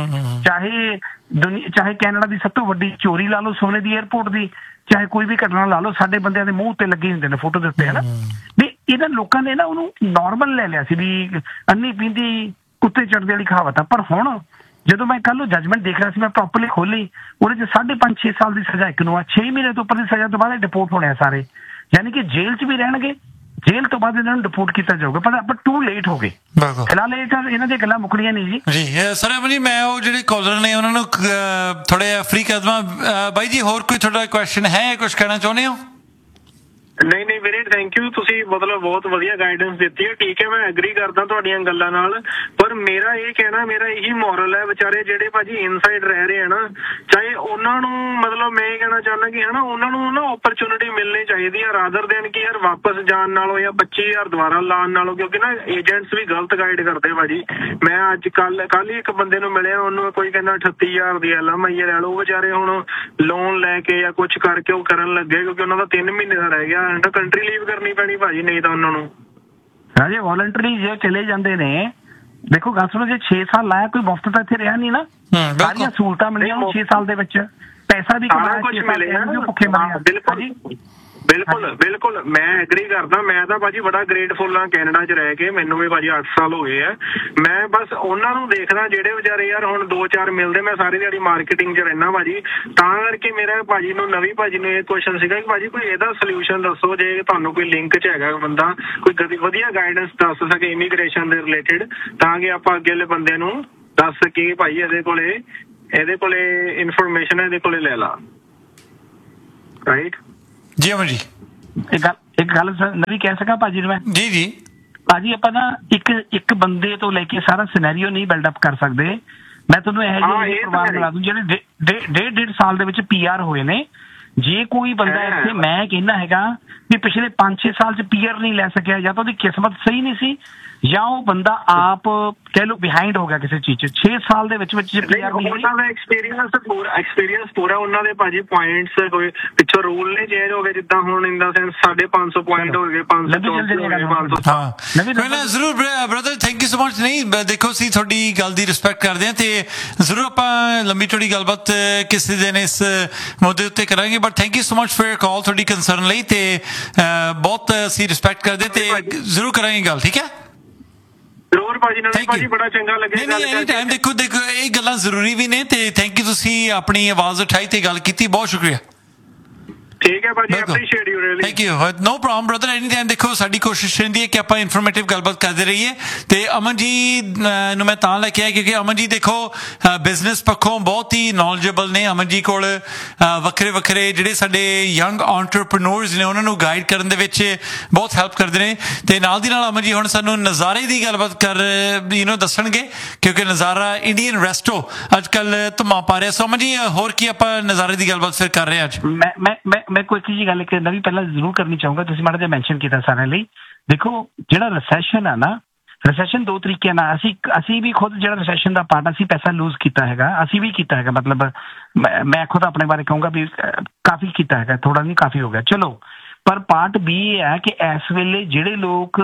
ਚਾਹੇ ਦੁਨੀਆ ਚਾਹੇ ਕੈਨੇਡਾ ਦੀ ਸਭ ਤੋਂ ਵੱਡੀ ਚੋਰੀ ਲਾ ਲਓ ਸੋਨੇ ਦੀ ਏਅਰਪੋਰਟ ਦੀ, ਚਾਹੇ ਕੋਈ ਵੀ ਘਟਨਾ ਲਾ ਲਓ, ਸਾਡੇ ਬੰਦਿਆਂ ਦੇ ਮੂੰਹ ਉੱਤੇ ਲੱਗੇ ਹੁੰਦੇ ਨੇ ਫੋਟੋ ਦੇ ਉੱਤੇ, ਹਨਾ। ਵੀ ਇਹਨਾਂ ਲੋਕਾਂ ਨੇ ਨਾ ਉਹਨੂੰ ਨਾਰਮਲ ਲੈ ਲਿਆ ਸੀ ਵੀ ਅੰਨੀ ਪੀਂਦੀ ਕੁੱਤੇ ਚੜ੍ਹਦੇ ਵਾਲੀ ਕਹਾਵਤ ਆ। ਪਰ ਹੁਣ ਜਦੋਂ ਮੈਂ ਕੱਲ ਨੂੰ ਜੱਜਮੈਂਟ ਦੇਖ ਰਿਹਾ ਸੀ, ਮੈਂ ਪ੍ਰੋਪਰਲੀ ਖੋਲੀ, ਉਹਦੇ 'ਚ ਸਾਢੇ ਪੰਜ ਛੇ ਸਾਲ ਦੀ ਸਜ਼ਾ ਇੱਕ ਨੂੰ ਆ, ਛੇ ਮਹੀਨੇ ਤੋਂ ਉੱਪਰ ਦੀ ਸਜ਼ਾ ਤੋਂ ਬਾਅਦ ਡਿਪੋਰਟ ਹੋਣੇ ਆ ਸਾਰੇ, ਯਾਨੀ ਕਿ ਜੇਲ੍ਹ 'ਚ ਵੀ ਰਹਿਣਗੇ, ਜੇਲ੍ਹ ਤੋਂ ਬਾਅਦ ਇਹਨਾਂ ਨੂੰ ਡਿਪੋਰਟ ਕੀਤਾ ਜਾਊਗਾ। ਪਰ ਆਪਾਂ ਟੂ ਲੇਟ ਹੋ ਗਏ ਫਿਲਹਾਲ, ਇਹ ਤਾਂ ਇਹਨਾਂ ਦੀਆਂ ਗੱਲਾਂ ਮੁੱਕਣੀਆਂ ਨਹੀਂ ਜੀ। ਜੀ ਸਰ ਅਮਨ ਜੀ, ਮੈਂ ਉਹ ਜਿਹੜੇ ਕਾਲਰ ਨੇ ਉਹਨਾਂ ਨੂੰ ਥੋੜ੍ਹਾ ਜਿਹਾ ਫ੍ਰੀ ਕਰ ਦੇਵਾਂ। ਬਾਈ ਜੀ ਹੋਰ ਕੋਈ ਤੁਹਾਡਾ ਕੁਐਸਚਨ ਹੈ, ਕੁਛ ਕਹਿਣਾ ਚਾਹੁੰਦੇ ਹੋ? ਨਹੀਂ ਨਹੀਂ ਵੀਰੇ, ਥੈਂਕ ਯੂ, ਤੁਸੀਂ ਮਤਲਬ ਬਹੁਤ ਵਧੀਆ ਗਾਈਡੈਂਸ ਦਿੱਤੀ ਹੈ। ਠੀਕ ਹੈ, ਮੈਂ ਐਗਰੀ ਕਰਦਾ ਤੁਹਾਡੀਆਂ ਗੱਲਾਂ ਨਾਲ, ਪਰ ਮੇਰਾ ਇਹ ਕਹਿਣਾ, ਮੇਰਾ ਇਹੀ ਮੋਰਲ ਹੈ, ਵਿਚਾਰੇ ਜਿਹੜੇ ਭਾਜੀ ਇਨਸਾਈਡ ਰਹਿ ਰਹੇ ਆ ਨਾ, ਚਾਹੇ ਉਹਨਾਂ ਨੂੰ ਮਤਲਬ ਮੈਂ ਇਹ ਕਹਿਣਾ ਚਾਹੁੰਦਾ ਕਿ ਹਨਾ ਉਹਨਾਂ ਨੂੰ ਨਾ ਓਪਰਚੁਨਿਟੀ ਮਿਲਣੀ ਚਾਹੀਦੀ ਹੈ, ਰਾਦਰ ਦੇਨ ਕਿ ਯਾਰ ਵਾਪਸ ਜਾਣ ਨਾਲੋਂ ਜਾਂ ਪੱਚੀ ਹਜ਼ਾਰ ਦੁਬਾਰਾ ਲਾਉਣ ਨਾਲੋਂ, ਕਿਉਂਕਿ ਨਾ ਏਜੰਟਸ ਵੀ ਗਲਤ ਗਾਈਡ ਕਰਦੇ ਭਾਜੀ। ਮੈਂ ਅੱਜ ਕੱਲ ਕੱਲ ਹੀ ਇੱਕ ਬੰਦੇ ਨੂੰ ਮਿਲਿਆ, ਉਹਨੂੰ ਕੋਈ ਕਹਿੰਦਾ ਅਠੱਤੀ ਹਜ਼ਾਰ ਦੀ ਐਲ ਐਮ ਆਈ ਲੈ ਲਓ, ਵਿਚਾਰੇ ਹੁਣ ਲੋਨ ਲੈ ਕੇ ਜਾਂ ਕੁਛ ਕਰਕੇ ਉਹ ਕਰਨ ਲੱਗੇ, ਕਿਉਂਕਿ ਉਹਨਾਂ ਦਾ ਤਿੰਨ ਮਹੀਨੇ ਦਾ ਰਹਿ ਗਿਆ। ਕੰਟਰੀ ਲੀਵ ਕਰਨੀ ਪੈਣੀ ਭਾਜੀ, ਨਹੀਂ ਤਾਂ ਉਹਨਾਂ ਨੂੰ ਰਾਜੇ ਵੋਲੰਟਰੀ ਜੇ ਚਲੇ ਜਾਂਦੇ ਨੇ। ਦੇਖੋ ਗੱਲ ਸੁਣੋ, ਜੇ ਛੇ ਸਾਲ ਲਾਇਆ ਕੋਈ ਮੁਫਤ ਤਾਂ ਇੱਥੇ ਰਿਹਾ ਨਹੀਂ ਨਾ, ਸਾਰੀਆਂ ਸਹੂਲਤਾਂ ਮਿਲੀਆਂ ਛੇ ਸਾਲ ਦੇ ਵਿੱਚ, ਪੈਸਾ ਵੀ ਸਾਰਾ ਕੁਝ ਮਿਲਿਆ, ਭੁੱਖੇ ਮਰੇ। ਬਿਲਕੁਲ ਬਿਲਕੁਲ ਬਿਲਕੁਲ ਮੈਂ ਐਗਰੀ ਕਰਦਾ। ਮੈਂ ਤਾਂ ਭਾਜੀ ਬੜਾ ਗ੍ਰੇਟਫੁਲ ਹਾਂ ਕੈਨੇਡਾ 'ਚ ਰਹਿ ਕੇ, ਮੈਨੂੰ ਵੀ ਭਾਜੀ ਅੱਠ ਸਾਲ ਹੋ ਗਏ ਆ। ਮੈਂ ਬਸ ਉਹਨਾਂ ਨੂੰ ਦੇਖਦਾ ਜਿਹੜੇ ਵਿਚਾਰੇ ਯਾਰ ਹੁਣ ਦੋ ਚਾਰ ਮਿਲਦੇ, ਮੈਂ ਸਾਰੀ ਦਿਹਾੜੀ ਮਾਰਕੀਟਿੰਗ 'ਚ ਰਹਿਣਾ ਭਾਜੀ, ਤਾਂ ਕਰਕੇ ਮੇਰਾ ਭਾਜੀ ਨੂੰ ਨਵੀਂ ਭਾਜੀ ਨੂੰ ਇਹ ਕੁਐਸਚਨ ਸੀਗਾ ਕਿ ਭਾਜੀ ਕੋਈ ਇਹਦਾ ਸੋਲਿਊਸ਼ਨ ਦੱਸੋ, ਜੇ ਤੁਹਾਨੂੰ ਕੋਈ ਲਿੰਕ 'ਚ ਹੈਗਾ ਬੰਦਾ, ਕੋਈ ਵਧੀਆ ਗਾਈਡੈਂਸ ਦੱਸ ਸਕੇ ਇਮੀਗ੍ਰੇਸ਼ਨ ਦੇ ਰਿਲੇਟਿਡ, ਤਾਂ ਕਿ ਆਪਾਂ ਅੱਗੇ ਵਾਲੇ ਬੰਦੇ ਨੂੰ ਦੱਸ ਕਿ ਭਾਈ ਇਹਦੇ ਕੋਲੇ ਇਹਦੇ ਕੋਲੇ ਇਨਫੋਰਮੇਸ਼ਨ ਇਹਦੇ ਕੋਲੇ ਲੈ ਲਾ ਰਾਈਟ ਜੀ ਅਮਨ ਜੀ ਇੱਕ ਗੱਲ ਇੱਕ ਗੱਲ ਨਵੀਂ ਕਹਿ ਸਕਾਂ ਭਾਜੀ ਨੂੰ ਮੈਂ ਜੀ ਜੀ ਭਾਜੀ ਆਪਾਂ ਨਾ ਇੱਕ ਇੱਕ ਬੰਦੇ ਤੋਂ ਲੈ ਕੇ ਸਾਰਾ ਸਿਨੈਰੀਓ ਨਹੀਂ ਬਿਲਡ ਅਪ ਕਰ ਸਕਦੇ ਮੈਂ ਤੁਹਾਨੂੰ ਇਹੋ ਜਿਹੇ ਪਰਿਵਾਰ ਮਿਲਾ ਦੂੰ ਜਿਹੜੇ ਡੇਢ ਡੇਢ ਸਾਲ ਦੇ ਵਿੱਚ ਪੀ ਆਰ ਹੋਏ ਨੇ ਜੇ ਕੋਈ ਬੰਦਾ ਇੱਥੇ ਮੈਂ ਕਹਿੰਦਾ ਹੈਗਾ ਵੀ ਪਿਛਲੇ ਪੰਜ ਛੇ ਸਾਲ ਚ ਪੀ ਆਰ ਨਹੀਂ ਲੈ ਸਕਿਆ ਜਾਂ ਤਾਂ ਉਹਦੀ ਕਿਸਮਤ ਸਹੀ ਨਹੀਂ ਸੀ ਜਾਂ ਉਹ ਬੰਦਾ ਆਪ ਕਹਿ ਲਓ ਬਿਹਾਈਂਡ ਹੋ ਗਿਆ ਕਿਸੇ ਚੀਜ਼ ਚ ਛੇ ਸਾਲ ਦੇ ਵਿੱਚ ਵਿੱਚ ਪੀ ਆਰ ਨਹੀਂ ਉਹਨਾਂ ਦਾ ਐਕਸਪੀਰੀਅੰਸ ਪੂਰਾ ਐਕਸਪੀਰੀਅੰਸ ਪੂਰਾ ਉਹਨਾਂ ਦੇ ਭਾਜੀ ਪੁਆਇੰਟਸ ਕੋਈ ਪਿੱਛੋਂ ਰੂਲ ਨੇ ਚੇਂਜ ਹੋ ਗਏ ਜਿੱਦਾਂ ਹੁਣ ਇਨ ਦਾ ਸੈਂਸ ਸਾਢੇ ਪੰਜ ਸੌ ਪੁਆਇੰਟ ਹੋ ਗਏ ਪੰਜ ਸੌ ਹਾਂ ਜ਼ਰੂਰ brother thank you so much ਨਹੀਂ ਦੇਖੋ ਅਸੀਂ ਤੁਹਾਡੀ ਗੱਲ ਦੀ ਰਿਸਪੈਕਟ ਕਰਦੇ ਹਾਂ ਤੇ ਜ਼ਰੂਰ ਆਪਾਂ ਲੰਬੀ ਥੋੜੀ ਗੱਲਬਾਤ ਕਿਸੇ ਦਿਨ ਇਸ ਮੁੱਦੇ ਉੱਤੇ ਕਰਾਂਗੇ but thank you so much for ਕਾਲ ਤੁਹਾਡੀ ਕੰਸਰਨ ਲਈ ਤੇ ਬਹੁਤ ਅਸੀਂ ਰਿਸਪੈਕਟ ਕਰਦੇ ਤੇ ਜ਼ਰੂਰ ਕਰਾਂਗੇ ਗੱਲ ਠੀਕ ਹੈ ਜ਼ਰੂਰ ਭਾਜੀ ਨਾਲ ਭਾਜੀ ਬੜਾ ਚੰਗਾ ਲੱਗਿਆ ਨਹੀਂ ਨਹੀਂ ਟਾਈਮ ਦੇਖੋ ਦੇਖੋ ਇਹ ਗੱਲਾਂ ਜ਼ਰੂਰੀ ਵੀ ਨੇ ਤੇ ਥੈਂਕ ਯੂ ਤੁਸੀਂ ਆਪਣੀ ਆਵਾਜ਼ ਉਠਾਈ ਤੇ ਗੱਲ ਕੀਤੀ ਬਹੁਤ ਸ਼ੁਕਰੀਆ ਠੀਕ ਹੈ ਭਾਜੀ appreciate you really thank you no problem brother any time ਦੇਖੋ ਸਾਡੀ ਕੋਸ਼ਿਸ਼ ਰਹਿੰਦੀ ਹੈ ਕਿ ਆਪਾਂ ਇਨਫੋਰਮੇਟਿਵ ਗੱਲਬਾਤ ਕਰਦੇ ਰਹੀਏ ਤੇ ਅਮਨ ਜੀ ਨੂੰ ਮੈਂ ਤਾਂ ਲੈ ਕੇ ਆਇਆ ਕਿਉਂਕਿ ਅਮਨ ਜੀ ਦੇਖੋ ਬਿਜ਼ਨਸ ਪੱਖੋਂ ਬਹੁਤ ਹੀ ਨੌਲੇਜੇਬਲ ਨੇ ਅਮਨ ਜੀ ਕੋਲ ਵੱਖਰੇ ਵੱਖਰੇ ਜਿਹੜੇ ਸਾਡੇ ਯੰਗ ਐਂਟਰਪ੍ਰੀਨਿਓਰਸ ਨੇ ਉਹਨਾਂ ਨੂੰ ਗਾਈਡ ਕਰਨ ਦੇ ਵਿੱਚ ਬਹੁਤ ਹੈਲਪ ਕਰਦੇ ਨੇ ਤੇ ਨਾਲ ਦੀ ਨਾਲ ਅਮਨ ਜੀ ਹੁਣ ਸਾਨੂੰ ਨਜ਼ਾਰੇ ਦੀ ਗੱਲਬਾਤ ਕਰ ਯੂ ਨੋ ਦੱਸਣਗੇ ਕਿਉਂਕਿ ਨਜ਼ਾਰਾ ਇੰਡੀਅਨ ਰੈਸਟੋ ਅੱਜ ਕੱਲ੍ਹ ਧੁੰਮਾਂ ਪਾ ਰਿਹਾ ਸੋ ਅਮਨ ਜੀ ਹੋਰ ਕੀ ਆਪਾਂ ਨਜ਼ਾਰੇ ਦੀ ਗੱਲਬਾਤ ਫਿਰ ਕਰ ਰਹੇ ਹਾਂ ਅੱਜ ਮੈਂ ਮੈਂ ਮੈਂ ਕੋਈ ਇੱਕ ਜੀ ਗੱਲ ਕਰਨਾ ਵੀ ਪਹਿਲਾਂ ਜ਼ਰੂਰ ਕਰਨੀ ਚਾਹੂੰਗਾ ਤੁਸੀਂ ਮਾੜਾ ਜਿਹਾ ਮੈਂਸ਼ਨ ਕੀਤਾ ਸਾਰਿਆਂ ਲਈ ਦੇਖੋ ਜਿਹੜਾ ਰਿਸੈਸ਼ਨ ਆ ਨਾ ਰਿਸੈਸ਼ਨ ਦੋ ਤਰੀਕਿਆਂ ਨਾਲ ਅਸੀਂ ਅਸੀਂ ਵੀ ਖੁਦ ਜਿਹੜਾ ਰਿਸੈਸ਼ਨ ਦਾ ਪਾਰਟ ਅਸੀਂ ਪੈਸਾ ਲੂਜ਼ ਕੀਤਾ ਹੈਗਾ ਅਸੀਂ ਵੀ ਕੀਤਾ ਹੈਗਾ ਮਤਲਬ ਮੈਂ ਖੁਦ ਆਪਣੇ ਬਾਰੇ ਕਹੂੰਗਾ ਵੀ ਕਾਫੀ ਕੀਤਾ ਹੈਗਾ ਥੋੜਾ ਨਹੀਂ ਕਾਫੀ ਹੋ ਗਿਆ ਚਲੋ ਪਰ ਪਾਰਟ ਬੀ ਇਹ ਹੈ ਕਿ ਇਸ ਵੇਲੇ ਜਿਹੜੇ ਲੋਕ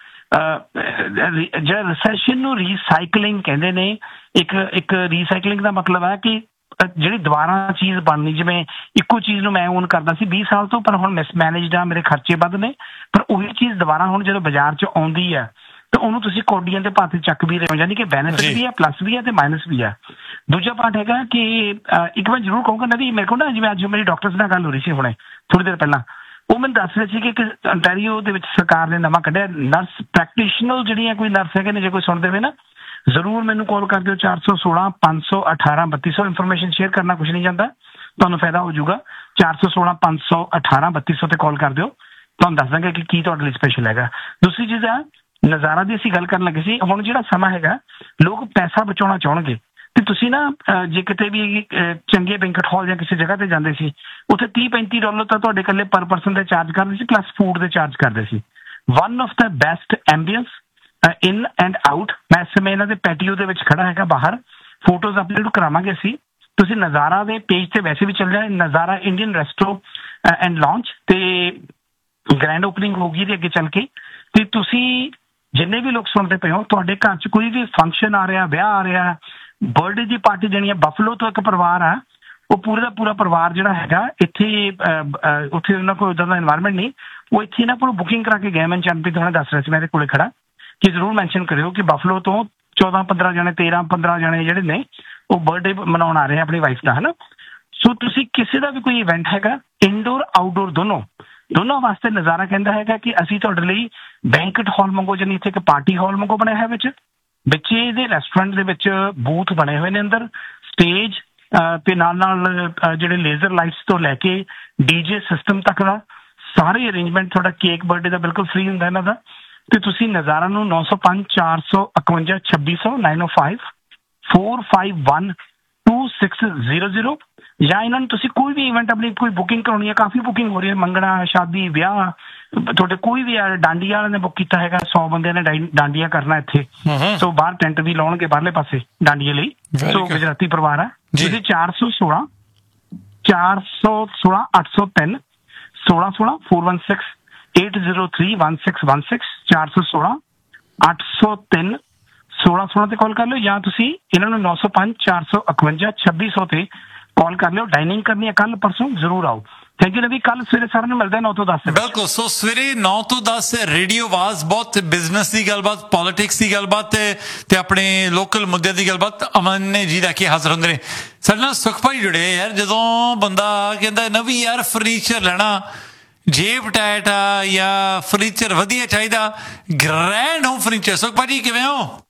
ਜਿਹੜਾ ਰਿਸੈਸ਼ਨ ਨੂੰ ਰੀਸਾਈਕਲਿੰਗ ਕਹਿੰਦੇ ਨੇ ਇੱਕ ਇੱਕ ਰੀਸਾਈਕਲਿੰਗ ਦਾ ਮਤਲਬ ਹੈ ਕਿ ਜਿਹੜੀ ਦੁਬਾਰਾ ਚੀਜ਼ ਬਣਨੀ ਜਿਵੇਂ ਇੱਕੋ ਚੀਜ਼ ਨੂੰ ਮੈਂ ਓਨ ਕਰਦਾ ਸੀ ਵੀਹ ਸਾਲ ਤੋਂ ਪਰ ਹੁਣ ਮਿਸਮੈਨੇਜਡ ਆ ਮੇਰੇ ਖਰਚੇ ਵੱਧ ਨੇ ਪਰ ਉਹੀ ਚੀਜ਼ ਦੁਬਾਰਾ ਹੁਣ ਜਦੋਂ ਬਾਜ਼ਾਰ 'ਚ ਆਉਂਦੀ ਹੈ ਤਾਂ ਉਹਨੂੰ ਤੁਸੀਂ ਕੌਡੀਆਂ ਦੇ ਭਾਅ ਤੇ ਚੱਕ ਵੀ ਰਹੇ ਹੋ ਯਾਨੀ ਕਿ ਬੈਨੀਫਿਟ ਵੀ ਹੈ ਪਲੱਸ ਵੀ ਹੈ ਤੇ ਮਾਈਨਸ ਵੀ ਹੈ ਦੂਜਾ ਪਾਰਟ ਹੈਗਾ ਕਿ ਇੱਕ ਵਾਰ ਜ਼ਰੂਰ ਕਹੂੰਗਾ ਨਾ ਵੀ ਮੇਰੇ ਕੋਲ ਨਾ ਜਿਵੇਂ ਅੱਜ ਮੇਰੀ ਡਾਕਟਰਸ ਨਾਲ ਗੱਲ ਹੋ ਰਹੀ ਸੀ ਹੁਣੇ ਥੋੜੀ ਦੇਰ ਪਹਿਲਾਂ ਉਹ ਮੈਨੂੰ ਦੱਸ ਰਹੇ ਸੀ ਕਿ ਅੰਟੈਰੀਓ ਦੇ ਵਿੱਚ ਸਰਕਾਰ ਨੇ ਨਵਾਂ ਕੱਢਿਆ ਨਰਸ ਪ੍ਰੈਕਟੀਸ਼ਨਰ ਜਿਹੜੀਆਂ ਕੋਈ ਨਰਸ ਹੈਗੇ ਨੇ ਜੇ ਕੋਈ ਸੁਣਦੇ ਹੋਏ ਨਾ ਜ਼ਰੂਰ ਮੈਨੂੰ ਕਾਲ ਕਰ ਦਿਓ ਚਾਰ ਸੌ ਸੋਲਾਂ ਪੰਜ ਸੌ ਅਠਾਰਾਂ ਬੱਤੀ ਸੌ ਇਨਫੋਰਮੇਸ਼ਨ ਸ਼ੇਅਰ ਕਰਨਾ ਕੁਛ ਨਹੀਂ ਜਾਂਦਾ ਤੁਹਾਨੂੰ ਫਾਇਦਾ ਹੋ ਜਾਊਗਾ ਚਾਰ ਸੌ ਸੋਲਾਂ ਪੰਜ ਸੌ ਅਠਾਰਾਂ ਬੱਤੀ ਸੌ ਤੇ ਕਾਲ ਕਰ ਦਿਓ ਤੁਹਾਨੂੰ ਦੱਸ ਦਾਂਗੇ ਕਿ ਕੀ ਤੁਹਾਡੇ ਲਈ ਸਪੈਸ਼ਲ ਹੈਗਾ ਦੂਸਰੀ ਚੀਜ਼ ਆ ਨਜ਼ਾਰਾ ਦੀ ਅਸੀਂ ਗੱਲ ਕਰਨ ਲੱਗੇ ਸੀ ਹੁਣ ਜਿਹੜਾ ਸਮਾਂ ਹੈਗਾ ਲੋਕ ਪੈਸਾ ਬਚਾਉਣਾ ਚਾਹੁਣਗੇ ਤੇ ਤੁਸੀਂ ਨਾ ਜੇ ਕਿਤੇ ਵੀ ਚੰਗੇ ਬੈਂਕਟ ਹਾਲ ਜਾਂ ਕਿਸੇ ਜਗ੍ਹਾ ਤੇ ਜਾਂਦੇ ਸੀ ਉੱਥੇ ਤੀਹ ਪੈਂਤੀ ਡਾਲਰ ਤਾਂ ਤੁਹਾਡੇ ਇਕੱਲੇ ਪਰ ਪਰਸਨ ਦੇ ਚਾਰਜ ਕਰਦੇ ਸੀ ਪਲੱਸ ਫੂਡ ਦੇ ਚਾਰਜ ਕਰਦੇ ਸੀ one of the best ਐਂਬੀਅੰਸ in and out ਮੈਂ ਇਸ ਸਮੇਂ ਇਹਨਾਂ ਦੇ ਪੈਟੀਓ ਦੇ ਵਿੱਚ ਖੜਾ ਹੈਗਾ ਬਾਹਰ ਫੋਟੋਜ਼ ਅਪਲੋਡ ਕਰਾਵਾਂਗੇ ਅਸੀਂ ਤੁਸੀਂ ਨਜ਼ਾਰਾ ਦੇ ਪੇਜ ਤੇ ਵੈਸੇ ਵੀ ਚੱਲ ਜਾਏ ਨਜ਼ਾਰਾ ਇੰਡੀਅਨ ਰੈਸਟੋ ਐਂਡ ਲਾਂਚ ਤੇ ਗ੍ਰੈਂਡ ਓਪਨਿੰਗ ਹੋਗੀ ਤੇ ਅੱਗੇ ਚੱਲ ਕੇ ਤੇ ਤੁਸੀਂ ਜਿੰਨੇ ਵੀ ਲੋਕ ਸੁਣਦੇ ਪਏ ਹੋ ਤੁਹਾਡੇ ਘਰ 'ਚ ਕੋਈ ਵੀ ਫੰਕਸ਼ਨ ਆ ਰਿਹਾ ਵਿਆਹ ਆ ਰਿਹਾ ਬਰਥਡੇ ਦੀ ਪਾਰਟੀ ਦੇਣੀ ਹੈ ਬਫਲੋ ਤੋਂ ਇੱਕ ਪਰਿਵਾਰ ਆ ਉਹ ਪੂਰੇ ਦਾ ਪੂਰਾ ਪਰਿਵਾਰ ਜਿਹੜਾ ਹੈਗਾ ਇੱਥੇ ਉੱਥੇ ਉਹਨਾਂ ਕੋਲ ਇੱਦਾਂ ਦਾ ਇਨਵਾਇਰਮੈਂਟ ਨਹੀਂ ਉਹ ਇੱਥੇ ਨਾ ਪੂਰਾ ਬੁਕਿੰਗ ਕਰਾ ਕੇ ਗਏ ਮੈਂ ਚੰਨਪ੍ਰੀਤ ਹੁਣੇ ਦੱਸ ਰਿਹਾ ਸੀ ਮੇਰੇ ਕੋਲੇ ਖੜਾ ਕਿ ਜ਼ਰੂਰ ਮੈਂਸ਼ਨ ਕਰਿਓ ਕਿ ਬਫਲੋ ਤੋਂ ਚੌਦਾਂ ਪੰਦਰਾਂ ਜਣੇ ਤੇਰਾਂ ਪੰਦਰਾਂ ਜਣੇ ਜਿਹੜੇ ਨੇ ਉਹ ਬਰਥਡੇ ਮਨਾਉਣ ਆ ਰਹੇ ਆਪਣੀ ਵਾਈਫ ਦਾ ਹਨਾ ਸੋ ਤੁਸੀਂ ਕਿਸੇ ਦਾ ਵੀ ਕੋਈ ਇਵੈਂਟ ਹੈਗਾ ਇਨਡੋਰ ਆਊਟਡੋਰ ਦੋਨੋਂ ਦੋਨੋਂ ਵਾਸਤੇ ਨਜ਼ਾਰਾ ਕਹਿੰਦਾ ਹੈਗਾ ਕਿ ਅਸੀਂ ਤੁਹਾਡੇ ਲਈ ਬੈਂਕਟ ਹਾਲ ਮੰਗੋ ਜਾਨੀ ਇੱਥੇ ਇੱਕ ਪਾਰਟੀ ਹਾਲ ਮੰਗੋ ਬਣਿਆ ਹੈ ਵਿੱਚ ਵਿੱਚ ਇਹਦੇ ਰੈਸਟੋਰੈਂਟ ਦੇ ਵਿੱਚ ਬੂਥ ਬਣੇ ਹੋਏ ਨੇ ਅੰਦਰ ਸਟੇਜ ਤੇ ਨਾਲ ਨਾਲ ਜਿਹੜੇ ਲੇਜ਼ਰ ਲਾਈਟਸ ਤੋਂ ਲੈ ਕੇ ਡੀਜੇ ਸਿਸਟਮ ਤੱਕ ਦਾ ਸਾਰੇ ਅਰੇਂਜਮੈਂਟ ਤੁਹਾਡਾ ਕੇਕ ਬਰਥਡੇ ਦਾ ਬਿਲਕੁਲ ਫ੍ਰੀ ਹੁੰਦਾ ਇਹਨਾਂ ਦਾ ਤੇ ਤੁਸੀਂ ਨਜ਼ਾਰਾ ਨੂੰ ਨੌ ਸੌ ਪੰਜ ਚਾਰ ਸੌ ਇਕਵੰਜਾ ਛੱਬੀ ਸੌ ਨਾਈਨ ਓ five four five one two six zero zero ਜਾਂ ਇਹਨਾਂ ਨੂੰ ਤੁਸੀਂ ਕੋਈ ਵੀ ਇਵੈਂਟ ਆਪਣੀ ਕੋਈ ਬੁਕਿੰਗ ਕਰਾਉਣੀ ਹੈ ਕਾਫੀ ਬੁਕਿੰਗ ਹੋ ਰਹੀ ਹੈ ਮੰਗਣਾ ਸ਼ਾਦੀ ਵਿਆਹ ਤੁਹਾਡੇ ਕੋਈ ਵੀ ਡਾਂਡੀਆ ਵਾਲਿਆਂ ਨੇ ਬੁੱਕ ਕੀਤਾ ਹੈਗਾ ਸੌ ਬੰਦਿਆਂ ਨੇ ਡਾਂਡੀਆ ਕਰਨਾ ਇੱਥੇ ਸੋ ਬਾਹਰ ਟੈਂਟ ਵੀ ਲਾਉਣਗੇ ਬਾਹਰਲੇ ਪਾਸੇ ਡਾਂਡੀਏ ਲਈ ਸੋ ਗੁਜਰਾਤੀ ਪਰਿਵਾਰ ਹੈ ਤੁਸੀਂ ਚਾਰ ਸੌ ਸੋਲਾਂ ਚਾਰ ਸੌ ਸੋਲਾਂ ਅੱਠ ਸੌ ਤਿੰਨ ਸੋਲਾਂ ਸੋਲਾਂ four one six eight zero three one six one six ਚਾਰ ਸੌ ਸੋਲਾਂ ਅੱਠ ਸੌ ਤਿੰਨ ਸੋਲਾਂ ਸੋਲਾਂ ਤੇ ਕਾਲ ਕਰ ਲਿਓ ਜਾਂ ਤੁਸੀਂ ਇਹਨਾਂ ਨੂੰ ਨੌ ਸੌ ਪੰਜ ਚਾਰ ਸੌ ਇਕਵੰਜਾ ਛੱਬੀ ਸੌ ਤੇ ਕਾਲ ਕਰ ਲਿਓ ਡਾਈਨਿੰਗ ਕਰਨੀ ਹੈ ਕੱਲ ਪਰਸੋਂ ਜ਼ਰੂਰ ਆਓ ਥੈਂਕ ਯੂ ਨਵੀ ਕੱਲ ਸਵੇਰੇ ਸਾਰਿਆਂ ਨੂੰ ਮਿਲਦਾ ਨੌ ਤੋਂ ਦਸ ਬਿਲਕੁਲ ਸੋ ਸਵੇਰੇ ਨੌ ਤੋਂ ਦਸ ਰੇਡੀਓ ਆਵਾਜ਼ ਬਹੁਤ ਬਿਜ਼ਨਸ ਦੀ ਗੱਲਬਾਤ ਪੋਲਿਟਿਕਸ ਦੀ ਗੱਲਬਾਤ ਤੇ ਆਪਣੇ ਲੋਕਲ ਮੁੱਦਿਆਂ ਦੀ ਗੱਲਬਾਤ ਅਮਨ ਨੇ ਜੀ ਲੈ ਕੇ ਹਾਜ਼ਰ ਹੁੰਦੇ ਨੇ ਸਾਡੇ ਨਾਲ ਸੁਖ ਭਾਈ ਜੁੜੇ ਯਾਰ ਜਦੋਂ ਬੰਦਾ ਕਹਿੰਦਾ ਨਵੀਂ ਯਾਰ ਫਰਨੀਚਰ ਲੈਣਾ ਜੇਬ ਟਾਈਟ ਆ ਜਾਂ ਫਰਨੀਚਰ ਵਧੀਆ ਚਾਹੀਦਾ ਗ੍ਰੈਂਡ ਹੋਮ ਫਰਨੀਚਰ ਸੁਖ ਭਾਜੀ ਕਿਵੇਂ ਹੋ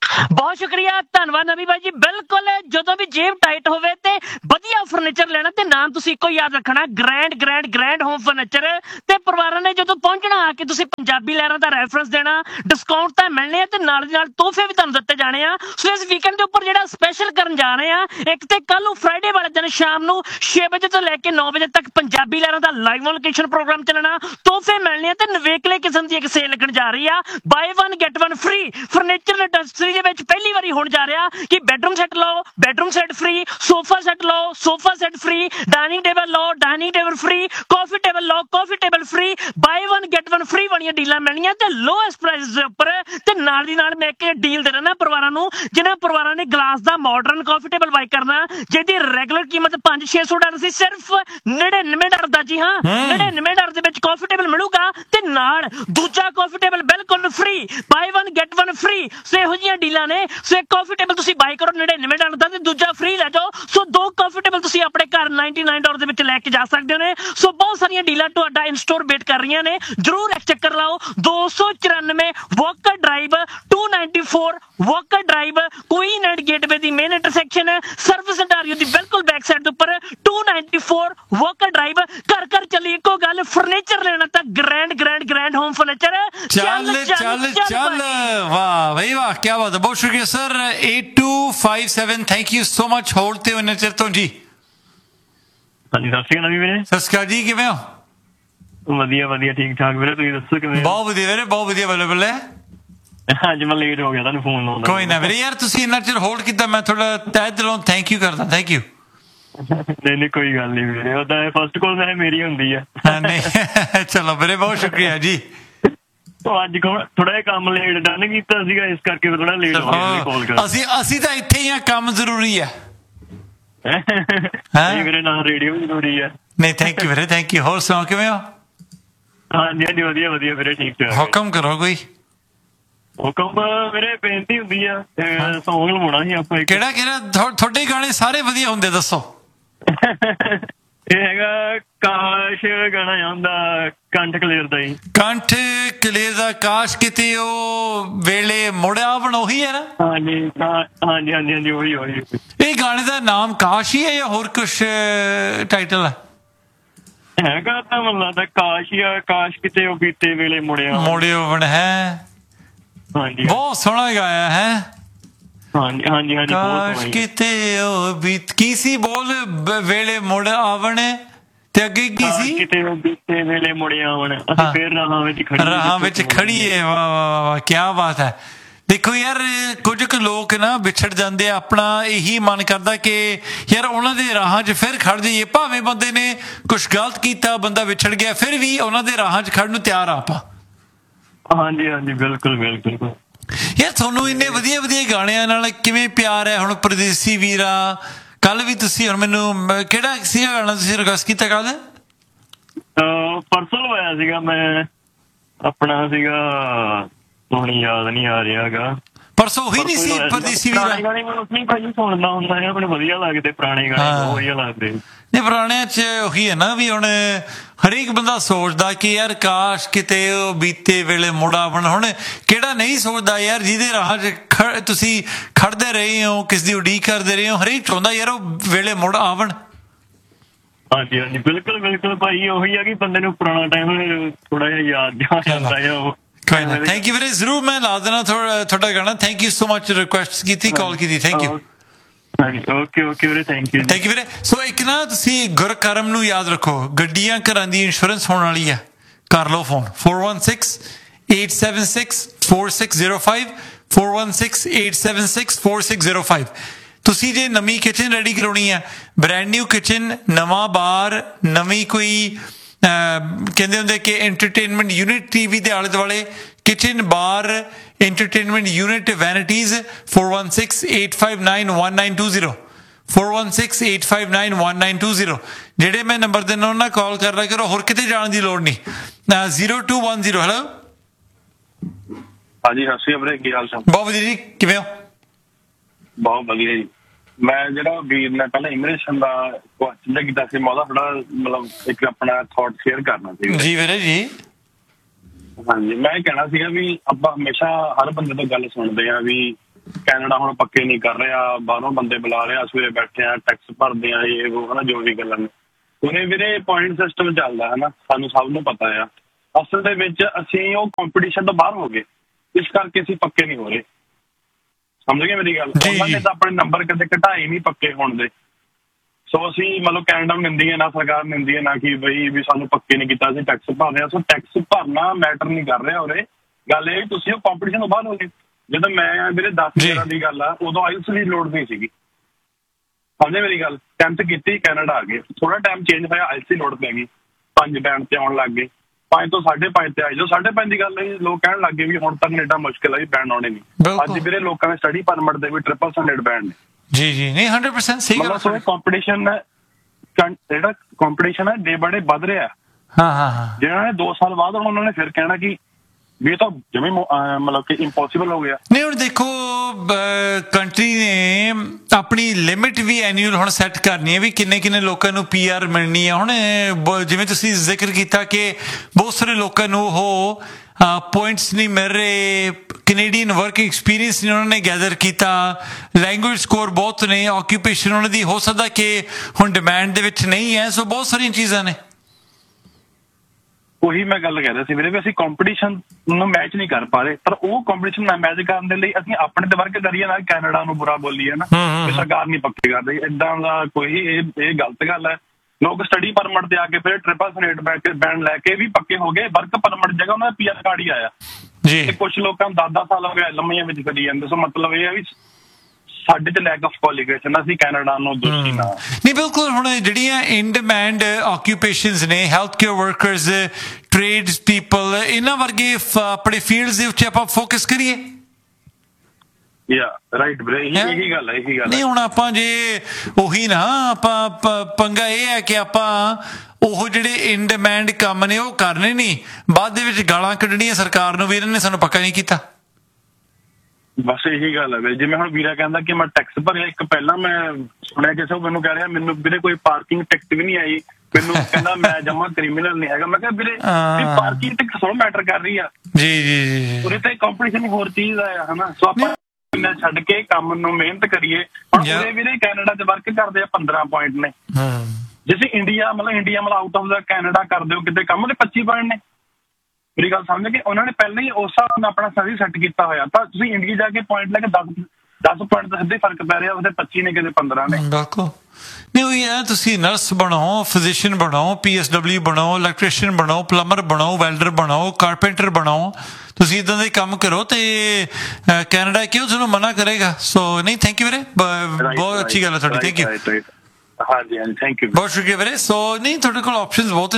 ਬਹੁਤ ਸ਼ੁਕਰੀਆ, ਧੰਨਵਾਦ ਨਵੀ ਬਾਈ ਜੀ। ਬਿਲਕੁਲ, ਜਦੋਂ ਵੀ ਜੇਬ ਟਾਈਟ ਹੋਵੇ ਤੇ ਵਧੀਆ ਫਰਨੀਚਰ ਲੈਣਾ ਤੇ ਨਾਮ ਤੁਸੀਂ ਇੱਕੋ ਯਾਦ ਰੱਖਣਾ, grand grand grand home furniture. ਤੇ ਪਰਿਵਾਰਾਂ ਨੇ ਜਦੋਂ ਪਹੁੰਚਣਾ ਆ ਕੇ ਤੁਸੀਂ ਪੰਜਾਬੀ ਲਹਿਰਾਂ ਦਾ ਰੈਫਰੈਂਸ ਦੇਣਾ, ਡਿਸਕਾਊਂਟ ਤਾਂ ਮਿਲਣੇ ਆ ਤੇ ਨਾਲ ਦੀ ਨਾਲ ਤੋਹਫੇ ਵੀ ਤੁਹਾਨੂੰ ਦਿੱਤੇ ਜਾਣੇ ਆ। ਸੋ ਇਸ ਵੀਕਐਂਡ ਦੇ ਉੱਪਰ ਜਿਹੜਾ ਸਪੈਸ਼ਲ ਕਰਨ ਜਾ ਰਹੇ ਆ, ਇੱਕ ਤੇ ਕੱਲ ਨੂੰ ਫਰਾਈਡੇ ਵਾਲੇ ਦਿਨ ਸ਼ਾਮ ਨੂੰ ਛੇ ਵਜੇ ਤੋਂ ਲੈ ਕੇ ਨੌ ਵਜੇ ਤੱਕ ਪੰਜਾਬੀ ਲਹਿਰਾਂ ਦਾ ਲਾਈਵ ਲੋਕੇਸ਼ਨ ਪ੍ਰੋਗਰਾਮ ਚੱਲਣਾ, ਤੋਹਫੇ ਮਿਲਣੇ ਆ ਤੇ ਨਵੇਕਲੇ ਕਿਸਮ ਦੀ ਇੱਕ ਸੇਲ ਲੱਗਣ ਜਾ ਰਹੀ ਆ, bye one get one free. Furniture industry ਦੇ ਵਿੱਚ ਪਹਿਲੀ ਵਾਰੀ ਹੋਣ ਜਾ ਰਿਹਾ ਕਿ ਬੈਡਰੂਮ ਸੈੱਟ ਲਓ, bedroom set free, sofa set ਲਓ, sofa set free, dining table ਲਓ, ਡਾਈਨਿੰਗ ਟੇਬਲ ਫ੍ਰੀ, ਕਾਫੀ ਟੇਬਲ ਲਓ, ਕਾਫੀ table free, bye one get one free ਵਾਲੀਆਂ ਡੀਲਾਂ ਮਿਲਣੀਆਂ ਤੇ ਲੋਐਸਟ ਪ੍ਰਾਈਸ ਦੇ ਉੱਪਰ। ਤੇ ਨਾਲ ਦੀ ਨਾਲ ਮੈਂ ਇੱਕ ਡੀਲ ਦੇ ਰਹਿਣਾ ਪਰਿਵਾਰਾਂ ਨੂੰ, ਜਿਹਨਾਂ ਪਰਿਵਾਰਾਂ ਨੇ ਗਲਾਸ ਦਾ ਮਾਡਰਨ ਕਾਫੀ ਟੇਬਲ ਬਾਈ ਕਰਨਾ, ਜਿਹਦੀ ਰੈਗੂਲਰ ਕੀਮਤ ਪੰਜ ਛੇ ਸੌ ਡਾਲਰ ਸੀ, ਸਿਰਫ ਨੜਿਨਵੇਂ ਡਾਲਰ ਦਾ। ਜੀ ਹਾਂ, ਨੜਿਨਵੇਂ ਡਾਲਰ ਦੇ ਵਿੱਚ ਕਾਫੀ ਟੇਬਲ ਮਿਲੂਗਾ ਤੇ ਨਾਲ ਦੂਜਾ ਕਾਫੀ ਟੇਬਲ ਬਿਲਕੁਲ free, bye one get one free. ਸੋ ਇਹੋ ਜਿਹੀਆਂ ਡੀਲਾਂ ਨੇ। ਸੋ ਇੱਕ ਕਾਫੀ ਟੇਬਲ ਤੁਸੀਂ ਬਾਈ ਕਰੋ ਨੜਿਨਵੇਂ ਡਾਲਰ ਦਾ ਤੇ ਦੂਜਾ ਫ੍ਰੀ ਲੈ ਜਾਓ। ਸੋ ਦੋ ਕਾਫੀ ਟੇਬਲ ਤੁਸੀਂ ਆਪਣੇ ਘਰ ਨਿਨਆਨਵੇਂ ਡਾਲਰ ਦੇ ਵਿੱਚ ਲੈ ਕੇ ਜਾ ਸਕਦੇ ਹੋ ਨੇ। ਸੋ ਬਹੁਤ ਸਾਰੀਆਂ ਡੀਲਾਂ ਤੁਹਾਡਾ ਇਨ ਸਟੋਰ ਵੇਟ ਕਰ ਰਹੀਆਂ ਨੇ, ਜਰੂਰ ਇੱਕ ਚੱਕਰ ਲਾਓ। ਦੋ ਸੌ ਚੁਰਾਨਵੇਂ Walker drive, to ninety four Walker drive, Queen and gateway the main intersection, service Ontario ਦੀ ਬਿਲਕੁਲ ਬੈਕ ਸਾਈਡ ਦੇ ਉੱਪਰ, to ninety four Walker drive. ਘਰ ਘਰ ਚੱਲੀ ਇੱਕੋ ਗੱਲ, ਫਰਨੀਚਰ ਲੈਣਾ ਤਾਂ grand grand grand home furniture. ਚੱਲ ਚੱਲ ਚੱਲ, ਵਾਹ ਬਈ ਵਾਹ, ਕੀ ਬਾਤ ਹੈ। ਬਹੁਤ ਸ਼ੁਕਰੀਆ sir. eight two five seven, thank you so much. Hold ਤੇ ਉਹਨੇ ਚਿਰ ਤੋਂ ਜੀ। ਹਾਂਜੀ, ਸਤਿ ਸ਼੍ਰੀ ਅਕਾਲ ਨਵੀਂ ਵੀਰੇ। ਸਤਿ ਸ਼੍ਰੀ ਅਕਾਲ ਜੀ, ਕਿਵੇਂ ਹੋ? ਵਧੀਆ ਵਧੀਆ, ਠੀਕ ਠਾਕ ਵੀਰੇ, ਤੁਸੀਂ ਦੱਸੋ ਕਿਵੇਂ? ਬਹੁਤ ਵਧੀਆ ਵੀਰੇ, ਬਹੁਤ ਵਧੀਆ। ਅਵੇਲੇਬਲ ਹੈ। ਅੱਜ ਮੈਂ ਲੇਟ ਹੋ ਗਿਆ ਤੁਹਾਨੂੰ ਫੋਨ ਲਾਉਣ ਦਾ। ਕੋਈ ਨਾ ਵੀਰੇ, ਯਾਰ ਤੁਸੀਂ ਇੰਨਾ ਚਿਰ ਹੋਲਡ ਕੀਤਾ, ਮੈਂ ਤੁਹਾਡਾ ਤਹਿ ਦਿਲੋਂ ਥੈਂਕ ਯੂ ਕਰਦਾ। Thank you. ਨਹੀਂ ਨਹੀਂ, ਕੋਈ ਗੱਲ ਨਹੀਂ ਵੀਰੇ, ਉਹਦਾ ਫਸਟ ਕਾਲ ਮੈਂ ਮੇਰੀ ਹੁੰਦੀ ਆ। ਨਹੀਂ ਚਲੋ ਵੀਰੇ, ਬਹੁਤ ਸ਼ੁਕਰੀਆ ਜੀ। ਅੱਜ ਥੋੜਾ ਜਿਹਾ ਕੰਮ ਲੇਟ ਡਨ ਕੀਤਾ ਸੀਗਾ, ਇਸ ਕਰਕੇ ਥੋੜਾ ਲੇਟ ਹੋ ਗਿਆ ਕਾਲ ਕਰ। ਅਸੀਂ ਅਸੀਂ ਤਾਂ ਇੱਥੇ ਹੀ ਆ, ਕੰਮ ਜ਼ਰੂਰੀ ਹੈ। ਮੇਰੇ ਨਾਲ ਰੇਡੀਓ ਵੀ ਜ਼ਰੂਰੀ ਹੈ। ਨਹੀਂ, ਥੈਂਕ ਯੂ ਵੀਰੇ, ਥੈਂਕ ਯੂ। ਹੋਰ ਸੁਣਾਓ, ਕਿਵੇਂ ਹੋ? ਹਾਂਜੀ ਹਾਂਜੀ, ਵਧੀਆ ਵਧੀਆ ਵੀਰੇ, ਠੀਕ ਠਾਕ। ਹੁਕਮ ਕਰੋ ਕੋਈ। ਹੁਕਮ ਵੀਰੇ, ਬੇਨਤੀ ਹੁੰਦੀ ਆ, ਸੌਂਗ ਲਵਾਉਣਾ ਸੀ ਆਪਾਂ। ਕਿਹੜਾ ਕਿਹੜਾ? ਤੁਹਾਡੇ ਗਾਣੇ ਸਾਰੇ ਵਧੀਆ ਹੁੰਦੇ, ਦੱਸੋ। ਇਹ ਹੈਗਾ ਕਾਸ਼ ਗਾਣਾ ਆਉਂਦਾ, ਕੰਠ ਕਲੇਰ ਦਾ ਹੀ। ਕੰਠ ਕਲੇਰ ਦਾ ਕਾਸ਼ ਕਿਤੇ ਉਹ ਵੇਲੇ ਮੁੜਿਆ ਬਣ, ਉਹੀ ਹੈ ਨਾ? ਹਾਂਜੀ ਹਾਂਜੀ ਹਾਂਜੀ ਹਾਂਜੀ, ਉਹੀ ਉਹੀ। ਇਹ ਗਾਣੇ ਦਾ ਨਾਮ ਕਾਸ਼ ਹੀ ਹੈ ਜਾਂ ਹੋਰ ਕੁਛ ਟਾਈਟਲ ਹੈ? ਹੈਗਾ ਤਾਂ ਮੈਨੂੰ ਲੱਗਦਾ ਕਾਸ਼ ਹੀ ਆ, ਕਾਸ਼ ਕਿਤੇ ਉਹ ਬੀਤੇ ਵੇਲੇ ਮੁੜਿਆ ਮੁੜਿਓ ਬਣ ਹੈ। ਹਾਂਜੀ, ਬਹੁਤ ਸੋਹਣਾ ਗਾਇਆ ਹੈ। ਹਾਂਜੀ ਹਾਂਜੀ ਹਾਂਜੀ। ਕਾਸ਼ ਕਿਤੇ ਉਹ ਬੀਤ, ਕੀ ਸੀ ਬੋਲ? ਵੇਲੇ ਮੁੜ ਆਵਣ ਤੇ ਅੱਗੇ ਕੀ ਸੀ? ਕਿਤੇ ਉਹ ਬੀਤੇ ਵੇਲੇ ਮੁੜ ਆਵਣ, ਅਸੀਂ ਫੇਰ ਰਾਹਾਂ ਵਿੱਚ ਖੜੀ ਰਾਹਾਂ ਵਿੱਚ ਖੜੀਏ। ਵਾਹ ਵਾਹ ਵਾਹ, ਕੀ ਬਾਤ ਹੈ। ਦੇਖੋ ਯਾਰ, ਕੁਝ ਕੁ ਲੋਕ ਨਾ ਵਿਛੜ ਜਾਂਦੇ ਆ, ਆਪਣਾ ਇਹੀ ਮਨ ਕਰਦਾ ਕਿ ਯਾਰ ਉਹਨਾਂ ਦੇ ਰਾਹਾਂ 'ਚ ਫਿਰ ਖੜ ਜਾਈਏ। ਭਾਵੇਂ ਬੰਦੇ ਨੇ ਕੁਛ ਗਲਤ ਕੀਤਾ, ਬੰਦਾ ਵਿਛੜ ਗਿਆ, ਫਿਰ ਵੀ ਉਹਨਾਂ ਦੇ ਰਾਹਾਂ 'ਚ ਖੜਨ ਨੂੰ ਤਿਆਰ ਆ ਆਪਾਂ। ਹਾਂਜੀ ਹਾਂਜੀ, ਬਿਲਕੁਲ ਬਿਲਕੁਲ। ਯਾਰ ਤੁਹਾਨੂੰ ਇੰਨੇ ਵਧੀਆ ਵਧੀਆ ਗਾਣਿਆਂ ਨਾਲ ਕਿਵੇਂ ਪਿਆਰ ਹੈ? ਹੁਣ ਪਰਦੇਸੀ ਵੀਰਾ, ਕੱਲ ਵੀ ਤੁਸੀਂ, ਹੁਣ ਮੈਨੂੰ ਕਿਹੜਾ ਸੀ ਗਾਣਾ ਤੁਸੀਂ ਰਿਕੁਐਸਟ ਕੀਤਾ ਕੱਲ? ਪਰਸੋਂ ਲਵਾਇਆ ਸੀਗਾ ਮੈਂ, ਆਪਣਾ ਸੀਗਾ, ਹੁਣ ਯਾਦ ਨਹੀਂ ਆ ਰਿਹਾ ਹੈਗਾ। ਪਰਸੋਂ ਉਹੀ ਨਹੀਂ ਸੀ ਪਰਦੇਸੀ ਵੀਰਾ? ਪੁਰਾਣੇ ਗਾਣੇ ਮੈਂ ਭਾਜੀ ਸੁਣਦਾ ਹੁੰਦਾ ਹੈ, ਮੈਨੂੰ ਵਧੀਆ ਲੱਗਦੇ ਪੁਰਾਣੇ ਗਾਣੇ, ਬਹੁਤ ਵਧੀਆ ਲੱਗਦੇ। ਨਹੀਂ, ਪੁਰਾਣਿਆਂ 'ਚ ਉਹੀ ਹੈ ਨਾ ਵੀ ਹੁਣ ਹਰੇਕ ਬੰਦਾ ਸੋਚਦਾ ਕਿ ਯਾਰ ਕਾਸ਼ ਕਿਤੇ ਉਹ ਬੀਤੇ ਵੇਲੇ ਮੁੜ ਆਵਣ। ਹੁਣ ਕਿਹੜਾ ਨਹੀਂ ਸੋਚਦਾ ਯਾਰ, ਜਿਹਦੇ ਰਾਹ 'ਚ ਤੁਸੀਂ ਖੜਦੇ ਰਹੇ ਹੋ, ਕਿਸ ਦੀ ਉਡੀਕ ਕਰਦੇ ਰਹੇ ਹੋ, ਹਰੇਕ ਚਾਹੁੰਦਾ ਯਾਰ ਉਹ ਵੇਲੇ ਮੁੜ ਆਵਣ। ਹਾਂਜੀ ਹਾਂਜੀ, ਬਿਲਕੁਲ ਬਿਲਕੁਲ ਭਾਈ, ਉਹੀ ਆ ਕਿ ਬੰਦੇ ਨੂੰ ਪੁਰਾਣਾ ਟਾਈਮ ਥੋੜਾ ਜਿਹਾ ਯਾਦ ਜਾ ਜਾਂਦਾ ਹੈ ਉਹ। ਕੋਈ ਨਾ, ਥੈਂਕ ਯੂ ਵੀਰੇ, ਜ਼ਰੂਰ ਮੈਂ ਲਾ ਦੇਣਾ ਤੁਹਾਡਾ ਗਾਣਾ। Thank you so much, request ਕੀਤੀ, ਕਾਲ ਕੀਤੀ, ਥੈਂਕ ਯੂ। ਓਕੇ ਓਕੇ ਵੀਰੇ, ਥੈਂਕ ਯੂ ਥੈਂਕ ਯੂ ਵੀਰੇ। ਸੋ ਇੱਕ ਨਾ ਤੁਸੀਂ ਗੁਰਕਰਮ ਨੂੰ ਯਾਦ ਰੱਖੋ, ਗੱਡੀਆਂ ਘਰਾਂ ਦੀ ਇੰਸ਼ੋਰੈਂਸ ਹੋਣ ਵਾਲੀ ਹੈ। ਕਰ ਲਓ phone four one six eight seven six four six zero five four one six eight seven six four six zero five। ਤੁਸੀਂ ਜੇ ਨਵੀਂ ਕਿਚਨ ਰੈਡੀ ਕਰਾਉਣੀ ਹੈ, ਬ੍ਰੈਂਡ ਨਿਊ ਕਿਚਨ, ਨਵਾਂ ਬਾਰ, ਨਵੀਂ ਕੋਈ ਕਹਿੰਦੇ ਹੁੰਦੇ ਕਿ ਐਂਟਰਟੇਨਮੈਂਟ ਯੂਨਿਟ, ਟੀਵੀ ਦੇ ਆਲੇ ਦੁਆਲੇ, ਕਿਚਨ, ਬਾਰ, entertainment unit, vanities, four one six eight five nine one nine two zero four one six eight five nine one nine two zero। ਜਿਹੜੇ ਮੈਂ ਨੰਬਰ ਦਿੰਦਾ ਉਹਨਾਂ ਕਾਲ ਕਰ ਲਿਆ ਕਰੋ, ਹੋਰ ਕਿਤੇ ਜਾਣ ਦੀ ਲੋੜ ਨਹੀਂ। zero two one zero। Hello ਹਾਂਜੀ, ਸਤਿ ਸ਼੍ਰੀ ਅਕਾਲ, ਕੀ ਹਾਲ ਚਾਲ? ਬਹੁਤ ਵਧੀਆ ਜੀ, ਕਿਵੇਂ ਹੋ? ਬਹੁਤ ਵਧੀਆ ਜੀ। ਮੈਂ ਜਿਹੜਾ ਵੀਰ ਨੇ ਪਹਿਲਾਂ ਇਮੀਗ੍ਰੇਸ਼ਨ ਦਾ ਕੁਐਸਚਨ ਕੀਤਾ ਸੀ, ਮੈਂ ਉਹਦਾ ਥੋੜਾ ਮਤਲਬ ਇੱਕ ਆਪਣਾ ਥਾਟ ਸ਼ੇਅਰ ਕਰਨਾ ਸੀ। ਜੀ ਵੀਰੇ ਜੀ। ਹਾਂਜੀ, ਮੈਂ ਇਹ ਕਹਿਣਾ ਸੀਗਾ ਵੀ ਆਪਾਂ ਹਮੇਸ਼ਾ ਹਰ ਬੰਦੇ ਤੋਂ ਗੱਲ ਸੁਣਦੇ ਆ ਵੀ ਕੈਨੇਡਾ ਹੁਣ ਪੱਕੇ ਨਹੀਂ ਕਰ ਰਿਹਾ, ਬਾਹਰੋਂ ਬੰਦੇ ਬੁਲਾ ਰਿਹਾ, ਸਵੇਰੇ ਬੈਠੇ ਆ ਟੈਕਸ ਭਰਦੇ ਆ, ਇਹ ਉਹ ਹਨਾ ਜੋ ਵੀ ਗੱਲਾਂ ਨੇ। ਉਹਨੇ ਵੀਰੇ ਪੁਆਇੰਟ ਸਿਸਟਮ ਚੱਲਦਾ ਹੈ ਨਾ, ਸਾਨੂੰ ਸਭ ਨੂੰ ਪਤਾ ਆ। ਅਸਲ ਦੇ ਵਿੱਚ ਅਸੀਂ ਉਹ ਕੰਪੀਟੀਸ਼ਨ ਤੋਂ ਬਾਹਰ ਹੋ ਗਏ, ਇਸ ਕਰਕੇ ਅਸੀਂ ਪੱਕੇ ਨਹੀਂ ਹੋ ਰਹੇ। ਸਮਝ ਗਏ ਮੇਰੀ ਗੱਲ? ਉਹਨਾਂ ਨੇ ਤਾਂ ਆਪਣੇ ਨੰਬਰ ਕਦੇ ਘਟਾਏ ਨਹੀਂ ਪੱਕੇ ਹੋਣ ਦੇ। ਸੋ ਅਸੀਂ ਮਤਲਬ ਕੈਨੇਡਾ ਨੂੰ ਨਿੰਦੀ ਹੈ ਨਾ, ਸਰਕਾਰ ਨਿੰਦੀ ਹੈ ਨਾ ਕਿ ਬਈ ਵੀ ਸਾਨੂੰ ਪੱਕੇ ਨਹੀਂ ਕੀਤਾ, ਅਸੀਂ ਟੈਕਸ ਭਰ ਰਹੇ ਹਾਂ। ਸੋ ਟੈਕਸ ਭਰਨਾ ਮੈਟਰ ਨਹੀਂ ਕਰ ਰਿਹਾ ਉਰੇ। ਗੱਲ ਇਹ ਤੁਸੀਂ ਉਹ ਕੰਪੀਟੀਸ਼ਨ ਤੋਂ ਬਾਹਰ ਹੋ ਗਏ। ਜਦੋਂ ਮੈਂ ਮੇਰੇ ਦਸ ਗਿਆਰਾਂ ਦੀ ਗੱਲ ਆ, ਉਦੋਂ ਆਇਲਸ ਦੀ ਲੋੜ ਨਹੀਂ ਸੀਗੀ। ਸਮਝੇ ਮੇਰੀ ਗੱਲ? ਟੈਂਥ ਕੀਤੀ, ਕੈਨੇਡਾ ਆ ਗਏ, ਥੋੜਾ ਟਾਈਮ ਚੇਂਜ ਹੋਇਆ, ਆਇਲਸ ਦੀ ਲੋੜ ਪੈ ਗਈ, ਪੰਜ ਬੈਂਡ ਤੇ ਆਉਣ ਲੱਗ ਗਏ, ਪੰਜ ਤੋਂ ਸਾਢੇ ਪੰਜ ਤੇ ਆਏ। ਜੋ ਸਾਢੇ ਪੰਜ ਦੀ ਗੱਲ ਹੈ, ਲੋਕ ਕਹਿਣ ਲੱਗ ਗਏ ਵੀ ਹੁਣ ਤਾਂ ਕੈਨੇਡਾ ਮੁਸ਼ਕਿਲ ਆ ਵੀ ਬੈਂਡ ਆਉਣੇ ਨਹੀਂ। ਅੱਜ ਵੀਰੇ ਲੋਕਾਂ ਦੇ ਸਟੱਡੀ ਪਰਮਿਟ ਦੇ ਵੀ ਟ੍ਰਿਪਲ ਹੰਡਰਡ ਬੈਂਡ ਨੇ। ਜੀ ਜੀ ਨਹੀਂ ਹੰਡਰਡ ਪਰਸੈਂਟ ਸਹੀ ਗੱਲ। ਮਤਲਬ ਕੰਪੀਟੀਸ਼ਨ ਜਿਹੜਾ ਕੰਪੀਟੀਸ਼ਨ ਹੈ ਡੇ ਬਾਏ ਡੇ ਵੱਧ ਰਿਹਾ। ਹਾਂ ਹਾਂ ਹਾਂ ਜਿਹਨਾਂ ਨੇ ਦੋ ਸਾਲ ਬਾਅਦ ਹੁਣ ਉਹਨਾਂ ਨੇ ਫਿਰ ਕਹਿਣਾ ਕਿ ਵੀ ਇਹ ਤਾਂ ਜਿਵੇਂ ਮਤਲਬ ਕਿ ਇੰਪੋਸੀਬਲ ਹੋ ਗਿਆ। ਨਹੀਂ ਹੁਣ ਦੇਖੋ ਕੰਟਰੀ ਨੇ ਆਪਣੀ ਲਿਮਿਟ ਵੀ ਐਨੂਅਲ ਹੁਣ ਸੈੱਟ ਕਰਨੀ ਹੈ ਵੀ ਕਿੰਨੇ ਕਿੰਨੇ ਲੋਕਾਂ ਨੂੰ ਪੀ ਆਰ ਮਿਲਣੀ ਹੈ। ਹੁਣ ਜਿਵੇਂ ਤੁਸੀਂ ਜ਼ਿਕਰ ਕੀਤਾ ਕਿ ਬਹੁਤ ਸਾਰੇ ਲੋਕਾਂ ਨੂੰ ਉਹ ਪੁਆਇੰਟਸ ਨਹੀਂ ਮਿਲ ਰਹੇ, ਕੈਨੇਡੀਅਨ ਵਰਕਿੰਗ ਐਕਸਪੀਰੀਅੰਸ ਨਹੀਂ ਉਹਨਾਂ ਨੇ ਗੈਦਰ ਕੀਤਾ, ਲੈਂਗੁਏਜ ਸਕੋਰ ਬਹੁਤ ਨੇ, ਆਕਿਊਪੇਸ਼ਨ ਉਹਨਾਂ ਦੀ ਹੋ ਸਕਦਾ ਕਿ ਹੁਣ ਡਿਮਾਂਡ ਦੇ ਵਿੱਚ ਨਹੀਂ ਹੈ। ਸੋ ਬਹੁਤ ਸਾਰੀਆਂ ਚੀਜ਼ਾਂ ਨੇ। ਉਹੀ ਮੈਂ ਗੱਲ ਕਹਿ ਰਿਹਾ ਸੀ ਵੀਰੇ ਵੀ ਅਸੀਂ ਕੰਪੀਟੀਸ਼ਨ ਨੂੰ ਮੈਚ ਨਹੀਂ ਕਰ ਪਾ ਰਹੇ, ਪਰ ਉਹ ਕੰਪੀਟੀਸ਼ਨ ਮੈਚ ਕਰਨ ਦੇ ਲਈ ਅਸੀਂ ਆਪਣੇ ਤੇ ਵਰਕ ਕਰੀਏ ਨਾ, ਕੈਨੇਡਾ ਨੂੰ ਬੁਰਾ ਬੋਲੀਏ ਨਾ, ਸਰਕਾਰ ਨਹੀਂ ਪੱਕੀ ਕਰ ਰਹੀ। ਏਦਾਂ ਦਾ ਕੋਈ ਇਹ ਇਹ ਗਲਤ ਗੱਲ ਹੈ। ਲੋਕ ਸਟੱਡੀ ਪਰਮਿਟ ਤੇ ਆ ਕੇ ਫਿਰ ਟ੍ਰਿਪਲ ਹੰਡਰਡ ਬੈਂਡ ਲੈ ਕੇ ਵੀ ਪੱਕੇ ਹੋ ਗਏ, ਵਰਕ ਪਰਮਿਟ ਜਗ੍ਹਾ ਉਹਨਾਂ ਦਾ ਪੀ ਆਰ ਕਾਰਡ ਹੀ ਆਇਆ ਜੀ। ਕੁਝ ਲੋਕਾਂ ਨੂੰ ਦਸ ਦਸ ਸਾਲ ਹੋ ਗਏ ਲੰਮੀਆਂ ਵਿੱਚ ਕਰੀ ਜਾਂਦੇ। ਸੋ ਮਤਲਬ ਇਹ ਹੈ ਵੀ ਸਾਡੇ ਤੇ ਲੈਕ ਆਫ ਕੁਆਲੀਫਿਕੇਸ਼ਨ, ਅਸੀਂ ਕੈਨੇਡਾ ਨੂੰ ਦੋਸ਼ੀ ਨਾ। ਨਹੀਂ ਬਿਲਕੁਲ। ਹੁਣ ਜਿਹੜੀਆਂ ਇਨ ਡਿਮਾਂਡ ਆਕਿਊਪੇਸ਼ਨਸ ਨੇ, health care workers, trades people, ਇਹਨਾਂ ਵਰਗੇ ਆਪਣੇ ਫੀਲਡਸ ਦੇ ਉੱਤੇ ਆਪਾਂ ਫੋਕਸ ਕਰੀਏ। ਯਾ ਰਾਈਟ ਵੀਰੇ, ਇਹੀ ਗੱਲ ਹੈ ਇਹੀ ਗੱਲ। ਨਹੀਂ ਹੁਣ ਆਪਾਂ ਜੇ ਉਹੀ ਨਾ ਆਪਾਂ ਪੰਗਾ ਇਹ ਹੈ ਕਿ ਆਪਾਂ ਉਹ ਜਿਹੜੇ ਇਨ ਡਿਮਾਂਡ ਕੰਮ ਨੇ ਉਹ ਕਰਨੇ ਨਹੀਂ, ਬਾਅਦ ਦੇ ਵਿੱਚ ਗਾਲਾਂ ਕੱਢਣੀਆਂ ਸਰਕਾਰ ਨੂੰ ਵੀ ਇਹਨਾਂ ਨੇ ਸਾਨੂੰ ਪੱਕਾ ਨਹੀਂ ਕੀਤਾ। ਬਸ ਇਹੀ ਗੱਲ ਹੈ ਵੀਰੇ। ਜਿਵੇਂ ਹੁਣ ਵੀਰਾ ਕਹਿੰਦਾ ਕਿ ਮੈਂ ਟੈਕਸ ਭਰਿਆ, ਇੱਕ ਪਹਿਲਾਂ ਮੈਂ ਸੁਣਿਆ ਕਿਸੇ ਮੈਨੂੰ ਕਹਿ ਰਿਹਾ ਮੈਨੂੰ ਵੀਰੇ ਕੋਈ ਪਾਰਕਿੰਗ ਟਿਕਟ ਵੀ ਨਹੀਂ ਆਈ, ਮੈਨੂੰ ਕਹਿੰਦਾ ਮੈਂ ਜਮਾ ਕ੍ਰਿਮੀਨਲ ਨਹੀਂ ਹੈਗਾ। ਮੈਂ ਕਿਹਾ ਵੀਰੇ ਪਾਰਕਿੰਗ ਟਿਕਟ ਥੋੜਾ ਮੈਟਰ ਕਰ ਰਹੀ ਆ ਜੀ ਜੀ ਉਹਦੇ ਤੇ ਕੰਪੀਟੀਸ਼ਨ ਹੋਰ ਚੀਜ਼ ਆ ਹਨਾ। ਸੋ ਆਪਾਂ ਛੱਡ ਕੇ ਕੰਮ ਨੂੰ ਮਿਹਨਤ ਕਰੀਏ। ਹੁਣ ਪੂਰੇ ਵੀਰੇ ਕੈਨੇਡਾ 'ਚ ਵਰਕ ਕਰਦੇ ਆ ਪੰਦਰਾਂ ਪੁਆਇੰਟ ਨੇ, ਜਿਵੇਂ ਇੰਡੀਆ ਮਤਲਬ ਇੰਡੀਆ ਮਤਲਬ ਆਊਟ ਆਫ ਦਾ ਕੈਨੇਡਾ ਕਰਦੇ ਹੋ ਕਿਤੇ ਕੰਮ ਦੇ ਪੱਚੀ ਪੁਆਇੰਟ ਨੇ। ਮੇਰੀ ਗੱਲ ਸਮਝ ਕੇ ਉਹਨਾਂ ਨੇ ਪਹਿਲਾਂ ਹੀ ਉਸ ਹਿਸਾਬ ਨਾਲ ਆਪਣਾ ਸਰੀ ਸੈੱਟ ਕੀਤਾ ਹੋਇਆ, ਤਾਂ ਤੁਸੀਂ ਇੰਡੀਆ ਜਾ ਕੇ ਪੁਆਇੰਟ ਲੈ ਕੇ ਦਸ ਦਸ ਪੁਆਇੰਟ ਦਾ ਸਿੱਧੇ ਫਰਕ ਪੈ ਰਿਹਾ, ਉਹਦੇ ਪੱਚੀ ਨੇ ਕਿਤੇ ਪੰਦਰਾਂ ਨੇ। ਬਿਲਕੁਲ ਨਹੀਂ ਉਹੀ ਹੈ। ਤੁਸੀਂ ਨਰਸ ਬਣੋ, ਫਿਜ਼ੀਸ਼ੀਅਨ ਬਣੋ, ਪੀ ਐਸ ਡਬਲਿਊ ਬਣੋ, ਇਲੈਕਟ੍ਰੀਸ਼ੀਅਨ ਬਣੋ, ਪਲੰਬਰ ਬਣੋ, ਵੈਲਡਰ ਬਣੋ, ਕਾਰਪੈਂਟਰ ਬਣੋ, ਤੁਸੀਂ ਇਦਾਂ ਦੇ ਕੰਮ ਕਰੋ ਤੇ ਕੈਨੇਡਾ ਕਿਉਂ ਤੁਹਾਨੂੰ ਮਨਾ ਕਰੇਗਾ। ਸੋ ਨਹੀਂ ਥੈਂਕ ਯੂ ਵੀਰੇ, ਬਹੁਤ ਅੱਛੀ ਗੱਲ ਹੈ ਤੁਹਾਡੀ। Thank you. ਹਾਂਜੀ ਹਾਂਜੀ ਥੈਂਕ ਯੂ, ਬਹੁਤ ਸ਼ੁਕਰੀਆ ਵੀਰੇ। ਸੋ ਨਹੀਂ ਤੁਹਾਡੇ ਕੋਲ ਆਪਸ਼ਨਸ ਬਹੁਤ